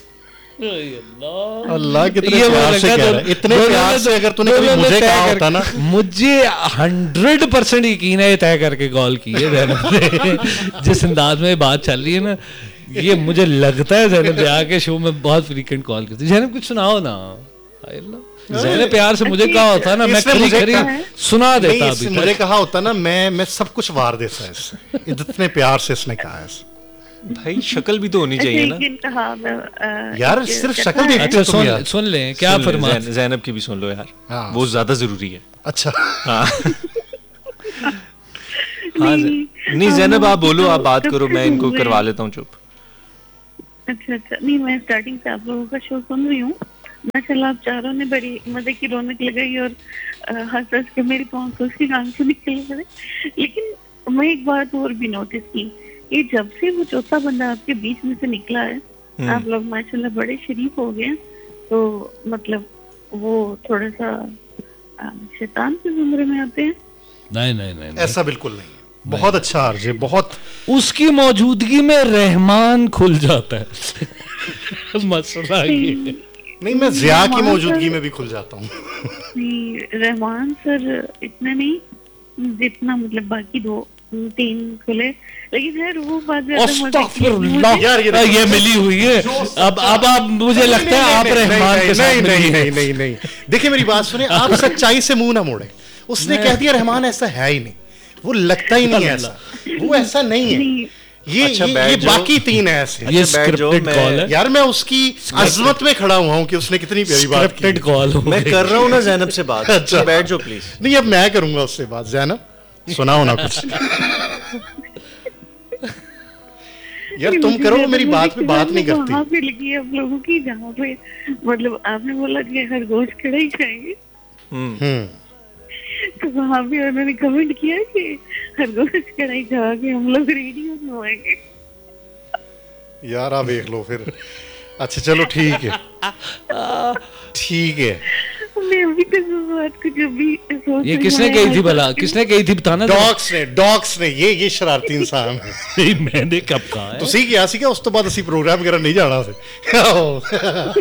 अल्लाह कितने प्यार से कह रहा है, इतने प्यार से। अगर तूने कभी मुझे कहा होता ना, मुझे 100% यकीन है ये तय करके कॉल की है ज़ैनब ने। जिस अंदाज में बात चल रही है ना, ये मुझे लगता है ज़ैनब आके शो में बहुत फ्रीक्वेंट कॉल करती है। ज़ैनब, कुछ सुनाओ ना। ज़ैनब प्यार से मुझे कहा होता ना, मैं खरी सुना देता। अभी मुझे कहा होता ना, मैं सब कुछ वार देता है इससे। इतने प्यार से इसने कहा है। भाई, शक्ल भी तो होनी चाहिए ना यार, सिर्फ शक्ल देखते हो तुम यार। सुन लें क्या फरमाया। जैनब की भी सुन लो यार, वो ज्यादा जरूरी है। अच्छा, हाँ। ہاں نہیں زینب آپ بولو, آپ بات کرو, میں ان کو کروا لیتا ہوں چپ. اچھا نہیں, میں اسٹارٹنگ سے آپ لوگوں کا شو سن رہی ہوں. ماشاءاللہ آپ چاروں نے بڑی مزے کی رونق لگائی اور ہنس ہنس کے میری پاؤں کو اسی کام سے نکل گئے. لیکن میں ایک بات اور بھی نوٹس کی, یہ جب سے وہ چوتھا بندہ آپ کے بیچ میں سے نکلا ہے, آپ لوگ ماشاءاللہ بڑے شریف ہو گئے. تو مطلب وہ تھوڑا سا شیطان کے زمرے میں آتے ہیں. نہیں ایسا بالکل نہیں. بہت اچھا آرجے, بہت اس کی موجودگی میں رحمان کھل جاتا ہے. مسئلہ یہ نہیں, میں ضیاء کی موجودگی میں بھی کھل جاتا ہوں. رحمان سر اتنا نہیں جتنا مطلب باقی 2-3 کھلے, لیکن خیر وہ بات استغفر اللہ, یہ ملی ہوئی ہے. اب آپ مجھے لگتا ہے آپ رحمان کے ساتھ. نہیں دیکھیں میری بات سنیں, آپ سچائی سے منہ نہ موڑیں. اس نے کہہ دیا رحمان ایسا ہے ہی نہیں, وہ لگتا ہی نہیں ایسا, وہ ایسا نہیں ہے. یہ باقی 3 ہے ایسے. یہ اسکرپٹڈ کال ہے یار, میں اس کی عظمت میں کھڑا ہوا ہوں کہ اس نے کتنی پیاری بات کی. کال میں کر رہا ہوں نا زینب سے بات. اچھا بیٹھ جاؤ پلیز. نہیں اب میں کروں گا اس سے بات. زینب سنا ہونا کچھ یار تم کرو, میری بات پہ بات نہیں کرتی. وہاں پہ لگی آپ لوگوں کی جہاں پہ مطلب آپ نے بولا کہ خرگوش کڑھائی کھائیں گے, تو وہاں پہ انہوں نے کمنٹ کیا کہ خرگوش کڑھائی کھا کے ہم لوگ ریڈیو سنوائیں گے. یار آپ دیکھ لو پھر. اچھا چلو ٹھیک ہے. میں ابھی تک اس بات کو جب بھی یہ کس نے کہی تھی بھلا, کس نے کہی تھی بتانا. ڈاگس نے. یہ شرارتی انسان ہے. میں نے کب کہا ہے تسی کیا سی کہ اس تو بعد اسی پروگرام وغیرہ نہیں جانا سے.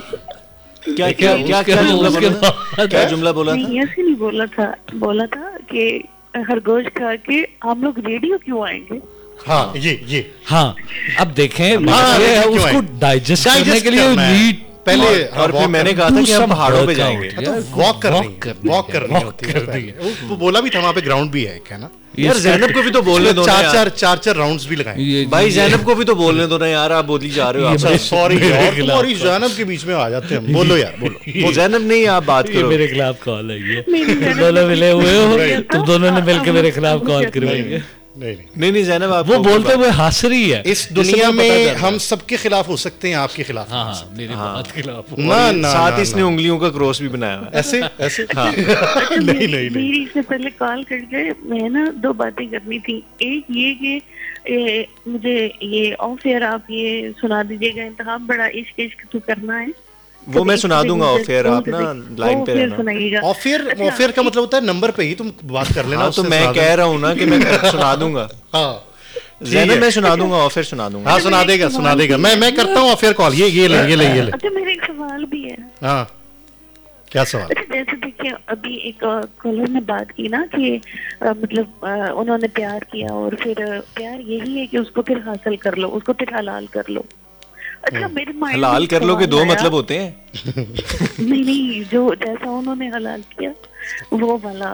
کیا جملہ بولا تھا؟ ایسے نہیں بولا تھا کہ خرگوش کھا کے ہم لوگ ریڈیو کیوں آئیں گے. ہاں یہ ہاں اب دیکھیں اس کو ڈائجسٹ کرنے کے لیے نیٹ پہلے, اور پھر میں نے کہا تھا کہ ہم پہاڑوں پہ جائیں گے. واک کرنی ہوتی ہے. وہ بولا بھی تھا وہاں پہ گراؤنڈ بھی ہے کیا نا. یار زینب کو بھی تو بولنے دو, 4 راؤنڈز بھی لگائیں بھائی. زینب کو بھی تو بولنے دو نا یار, آپ بولی جا رہے ہو. سوری تمہاری زینب کے بیچ میں آ جاتے ہیں. بولو یار بولو. زینب نہیں, آپ بات کرو. میرے خلاف کال ہے, یہ دونوں ملے ہوئے ہو, تم دونوں نے مل کے میرے خلاف کال کروائیں گے. نہیں زینب آپ وہ بولتے ہوئے ہنس رہی ہے. اس دنیا میں ہم سب کے خلاف ہو سکتے ہیں, آپ کے خلاف. ہاں میری بات کے خلاف. ساتھ اس نے انگلیوں کا کراس بھی بنایا ہے ایسے. نہیں میری سے پہلے کال کر کے میں نا 2 باتیں کرنی تھی. ایک یہ کہ مجھے یہ آف ایئر آپ یہ سنا دیجیے گا, انتخاب بڑا عشق تو کرنا ہے. وہ میں سنا دوں گا آف ایئر, آپ نا لائن پہ رہنا. آف ایئر کا مطلب ہوتا ہے نمبر پہ ہی تم بات کر لینا. تو میں کہہ رہا ہوں نا کہ میں سنا دوں گا. ہاں زینب میں سنا دوں گا, آف ایئر سنا دوں گا. ہاں سنا دے گا. میں کرتا ہوں آف ایئر کال. یہ لے. اچھا میرا ایک سوال بھی ہے. ہاں کیا سوال؟ جیسے دیکھیے ابھی ایک کالر نے بات کی نا کہ مطلب انہوں نے پیار کیا اور پھر پیار یہی ہے کہ اس کو پھر حاصل کر لو, اس کو پھر حلال کر لو. اچھا میرے مائنڈ حلال کر لو کے 2 مطلب ہوتے ہیں. نہیں جو جیسا انہوں نے حلال کیا وہ والا.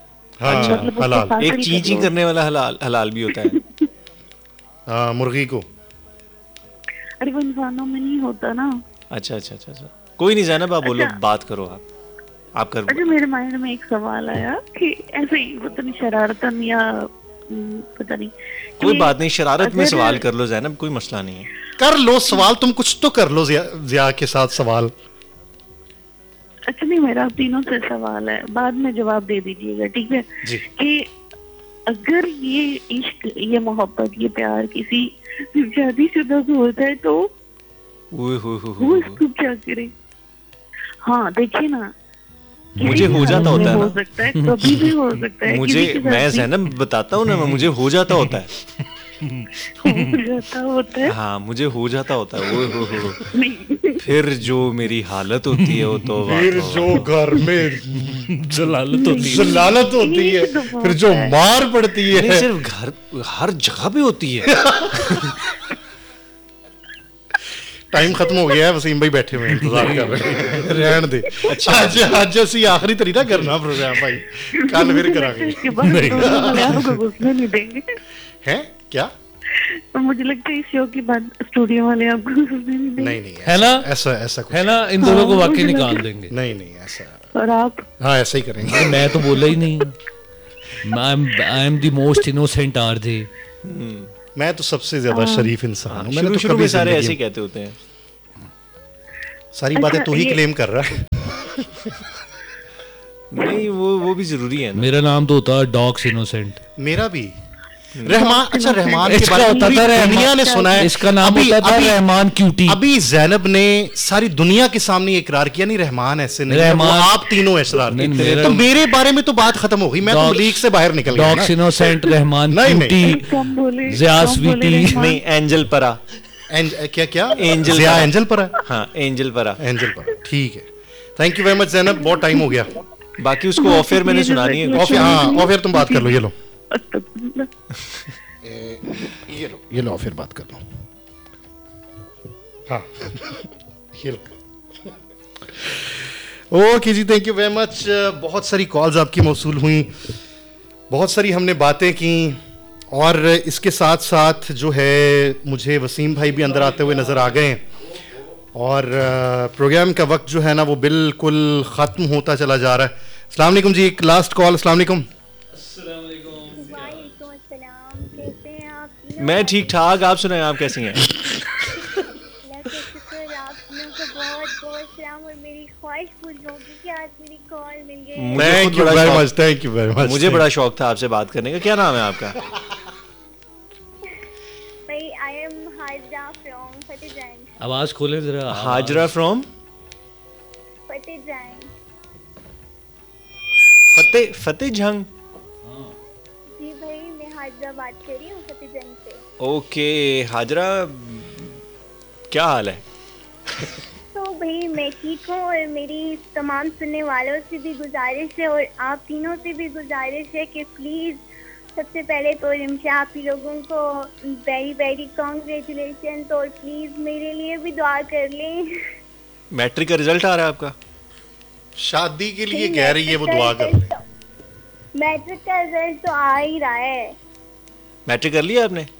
ایک چیچی کرنے والا حلال بھی ہوتا ہے. ہاں مرغی کو. ارے وہ انسانوں میں نہیں ہوتا نا. اچھا کوئی نہیں زینب آپ بولو, بات کرو آپ کر. اچھا میرے مائنڈ میں ایک سوال آیا کہ ایسے ہی پتہ نہیں شرارتن یا پتہ نہیں. کوئی بات نہیں, شرارت میں سوال کر لو زینب, کوئی مسئلہ نہیں ہے. کر لو سوال, تم کچھ تو کر لو ضیاء کے ساتھ سوال. اچھا نہیں میرا آپ تینوں سے سوال ہے, بعد میں جواب دے دیجیے گا ٹھیک ہے. کہ اگر یہ عشق, یہ محبت, یہ پیار کسی شادی شدہ کو ہوتا ہے تو وہ اس کو کیا کرے. ہاں دیکھیے نا, مجھے ہو جاتا ہوتا ہے ہو سکتا ہے, کبھی بھی ہو سکتا ہے. مجھے, میں زینب بتاتا ہوں نا, مجھے ہو جاتا ہوتا ہے. ہاں مجھے ہو جاتا ہوتا ہے. پھر جو میری حالت ہوتی ہے وہ تو پھر جو گھر میں ضلالت ہوتی ہے, پھر جو مار پڑتی ہے, صرف گھر ہر جگہ پہ ہوتی ہے. ٹائم ختم ہو گیا ہے, وسیم بھائی بیٹھے ہوئے انتظار کر رہے ہیں, رہن دے. آج اسی آخری طریقہ کرنا پروگرام بھائی, کل پھر کرا گے. ہے کیا مجھے لگتا ہے اس شو کے بعد اسٹوڈیو والے آپ کو نہیں ہے نا, ایسا ہے نا, ان دونوں کو واقعی نکال دیں گے. نہیں ایسا. اور آپ ہاں ایسا ہی کریں گے. میں تو بولا ہی نہیں. I am the most innocent RJ. میں تو سب سے زیادہ شریف انسان ہوں. میں نے تو شروع کبھی میں سارے ایسے ہی کہتے ہوتے ہیں. ساری باتیں تو ہی کلیم کر رہا ہے. نہیں وہ بھی ضروری ہے. میرا نام تو ہوتا ہے ڈاکس انوسینٹ. میرا بھی رحمان. اچھا رحمان کے بارے میں دنیا نے سنا ہے. اس کا نام ہوتا تھا رحمان کیوٹی. ابھی زینب نے ساری دنیا کے سامنے اقرار کیا نہیں رحمان ایسے نہیں, رحمان آپ تینوں اسرار تھے. تو میرے بارے میں تو بات ختم ہو گئی. میں تو لیگ سے باہر نکل گیا. ڈاکس انوسینٹ, رحمان کیوٹی, زیا سویٹی. نہیں اینجل پرا. کیا اینجل زیا اینجل پرا. ہاں اینجل پرا. اینجل پرا ٹھیک ہے. تھینک یو ویری مچ زینب, بہت ٹائم ہو گیا. باقی اس کو آفر میں نے سنانی ہے. ہاں آفر تم بات کر لو. یہ لو پھر بات کر لو. ہاں یہ لو. Okay G, thank you very much. بہت ساری کالز آپ کی موصول ہوئیں, بہت ساری ہم نے باتیں کی, اور اس کے ساتھ ساتھ جو ہے مجھے وسیم بھائی بھی اندر آتے ہوئے نظر آ گئے, اور پروگرام کا وقت جو ہے نا وہ بالکل ختم ہوتا چلا جا رہا ہے. السلام علیکم جی, ایک لاسٹ کال. السلام علیکم. میں ٹھیک ٹھاک, آپ سنائیں آپ کیسی ہیں؟ مجھے بڑا شوق تھا آپ سے بات کرنے کا. کیا نام ہے آپ کا؟ آواز کھولے ذرا. ہاجرہ فرام فتح جنگ. جی بھائی میں ہاجرہ بات کر رہی ہوں فتح جنگ سے. اوکے ہاجرہ, کیا حال ہے؟ تو بھائی میں ٹھیک ہوں, اور میری تمام سننے والوں سے بھی گزارش ہے, اور آپ تینوں سے بھی گزارش ہے کہ پلیز سب سے پہلے تو رمشا آپ ہی لوگوں کو ویری ویری کانگریچولیشن, اور پلیز میرے لیے بھی دعا کر لیں. میٹرک کا رزلٹ آ رہا ہے آپ کا؟ شادی کے لیے کہہ رہی ہے وہ, دعا کر لیں. میٹرک کا رزلٹ تو آ ہی رہا ہے. میٹرک کر لیا آپ نے؟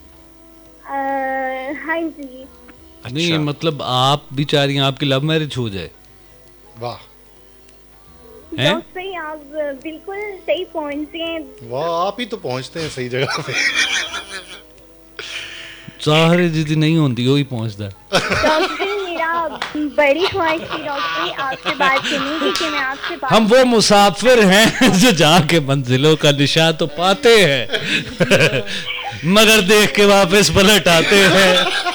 ہاں جی. نہیں مطلب آپ بھی چاہ رہی ہیں آپ کی لو میرج ہو جائے. واہ صحیح, آپ بالکل صحیح پہنچتے ہیں. واہ آپ ہی تو پہنچتے ہیں صحیح جگہ پہ. ظاہر جی نہیں ہوتی وہی پہنچتا ہے. ڈاکٹر میرا بڑی خواہش تھی ڈاکٹر آپ سے بات کرنے کی کہ میں آپ سے بات. ہم وہ مسافر ہیں جو جا کے منزلوں کا نشاں تو پاتے ہیں مگر دیکھ کے واپس پلٹ آتے ہیں.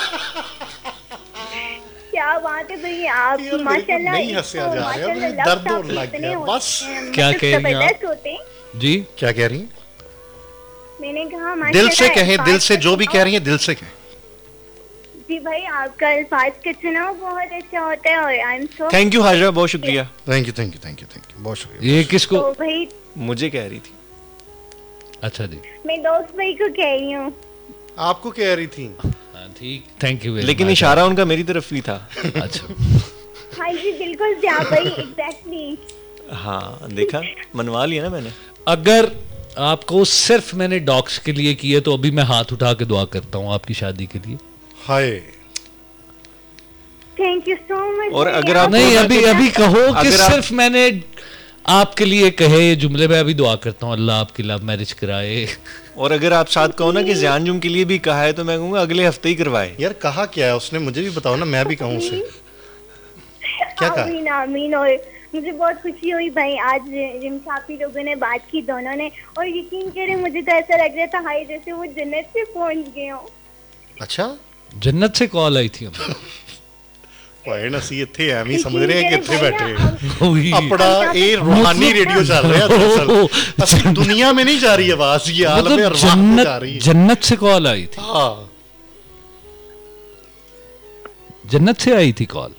کیا بات ہے بھائی, آپ ماشاءاللہ نہیں ہنسیا جا رہا ہے, درد اور لگ گیا بس. کیا کہہ رہی ہیں آپ جی؟ کیا کہہ رہی ہیں؟ میں نے کہا دل سے کہیں, دل سے جو بھی کہہ رہی ہیں دل سے کہیں. جی بھائی آپ کا الفاظ کا چناؤ بہت اچھا ہوتا ہے, اور I am so. Thank you Hajra, بہت شکریہ. Thank you thank you thank you thank you, بہت شکریہ. یہ کس کو؟ بھائی مجھے کہہ رہی تھی. اچھا جی, میں دوست بھائی کو کہہ رہی ہوں. آپ کو کہہ رہی تھی. ٹھیک, تھینک یو. لیکن اشارہ ان کا میری طرف ہی تھا. اچھا ہاں جی بالکل جا بھائی, ایگزیکٹلی. ہاں دیکھا, منوا لیا نا میں نے. اگر آپ کو صرف میں نے ڈاکس کے لیے کیا تو ابھی میں ہاتھ اٹھا کے دعا کرتا ہوں آپ کی شادی کے لیے. ہائے تھینک یو سو مچ. اور اگر آپ نہیں ابھی کہو کہ صرف میں نے آپ کے لیے کہے یہ جملے, میں ابھی دعا کرتا ہوں اللہ آپ کی لو میرج کرائے. اور اگر آپ ساتھ کہو نا کہ زیان جم کے لیے بھی کہا ہے تو میں کہوں گا اگلے ہفتے ہی کروائے. یار کہا کیا ہے اس نے, مجھے بھی بتاؤ نا, میں بھی کہوں اسے کیا کہا. آمین آمین. اور مجھے بہت خوشی ہوئی بھائی آج رمشاپی لوگوں نے بات کی دونوں نے, اور یقین کریں مجھے تو ایسا لگ رہا تھا ہائی جیسے وہ جنت سے پہنچ گئے ہوں. اچھا جنت سے کال آئی تھی ہم سی اتنے ایویں سمجھ رہے ہیں کہ اتنے بیٹھے اپنا یہ روحانی ریڈیو چل رہا ہے, دنیا میں نہیں جا رہی آواز, یہ عالم ارواح میں جا رہی ہے. جنت سے کال آئی تھی. جنت سے آئی تھی کال.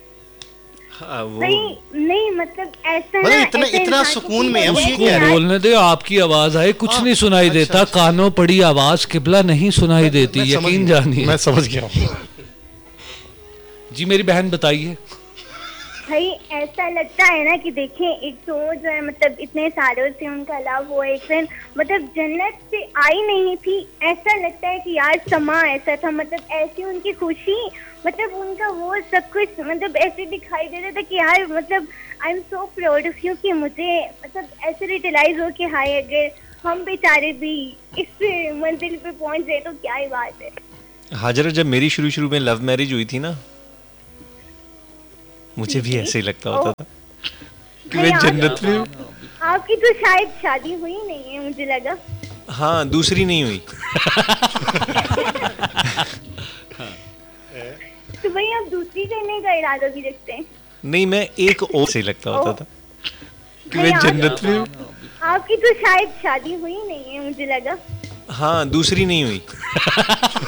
نہیں مطلب ایسا اتنا سکون میں بولنے دے, آپ کی آواز آئے کچھ نہیں سنائی دیتا, کانوں پڑی آواز قبلہ نہیں سنائی دیتی, یقین جانیے. میں سمجھ گیا ہوں. جی میری بہن بتائیے. بھائی ایسا لگتا ہے نا کہ دیکھیں ایک تو جو ہے مطلب اتنے سالوں سے ان کا لو ہوا, ایک دن مطلب جنت سے آئی نہیں تھی, ایسا لگتا ہے کہ یار سما ایسا تھا, مطلب ایسی ان کی خوشی, مطلب ان کا وہ سب کچھ مطلب ایسے دکھائی دے رہا تھا کہ یار مطلب I am so proud of you کہ مجھے مطلب ایسے ریٹلائز ہو کہ ہائے اگر ہم بیچارے بھی اس منزل پہ پہنچ گئے تو کیا ہی بات ہے. ہاجرہ جب میری شروع میں لو میرج ہوئی تھی نا, مجھے بھی ایسے ہی لگتا ہوتا تھا کہ میں جنت میں. آپ کی تو شاید شادی ہوئی نہیں ہے مجھے لگا. ہاں دوسری نہیں ہوئی. تو بھائی آپ دوسری کرنے کا ارادہ بھی رکھتے ہیں؟ نہیں, میں ایک اور سے لگتا ہوتا تھا کہ میں جنت میں. آپ کی تو شاید شادی ہوئی نہیں ہے مجھے لگا. ہاں دوسری نہیں ہوئی.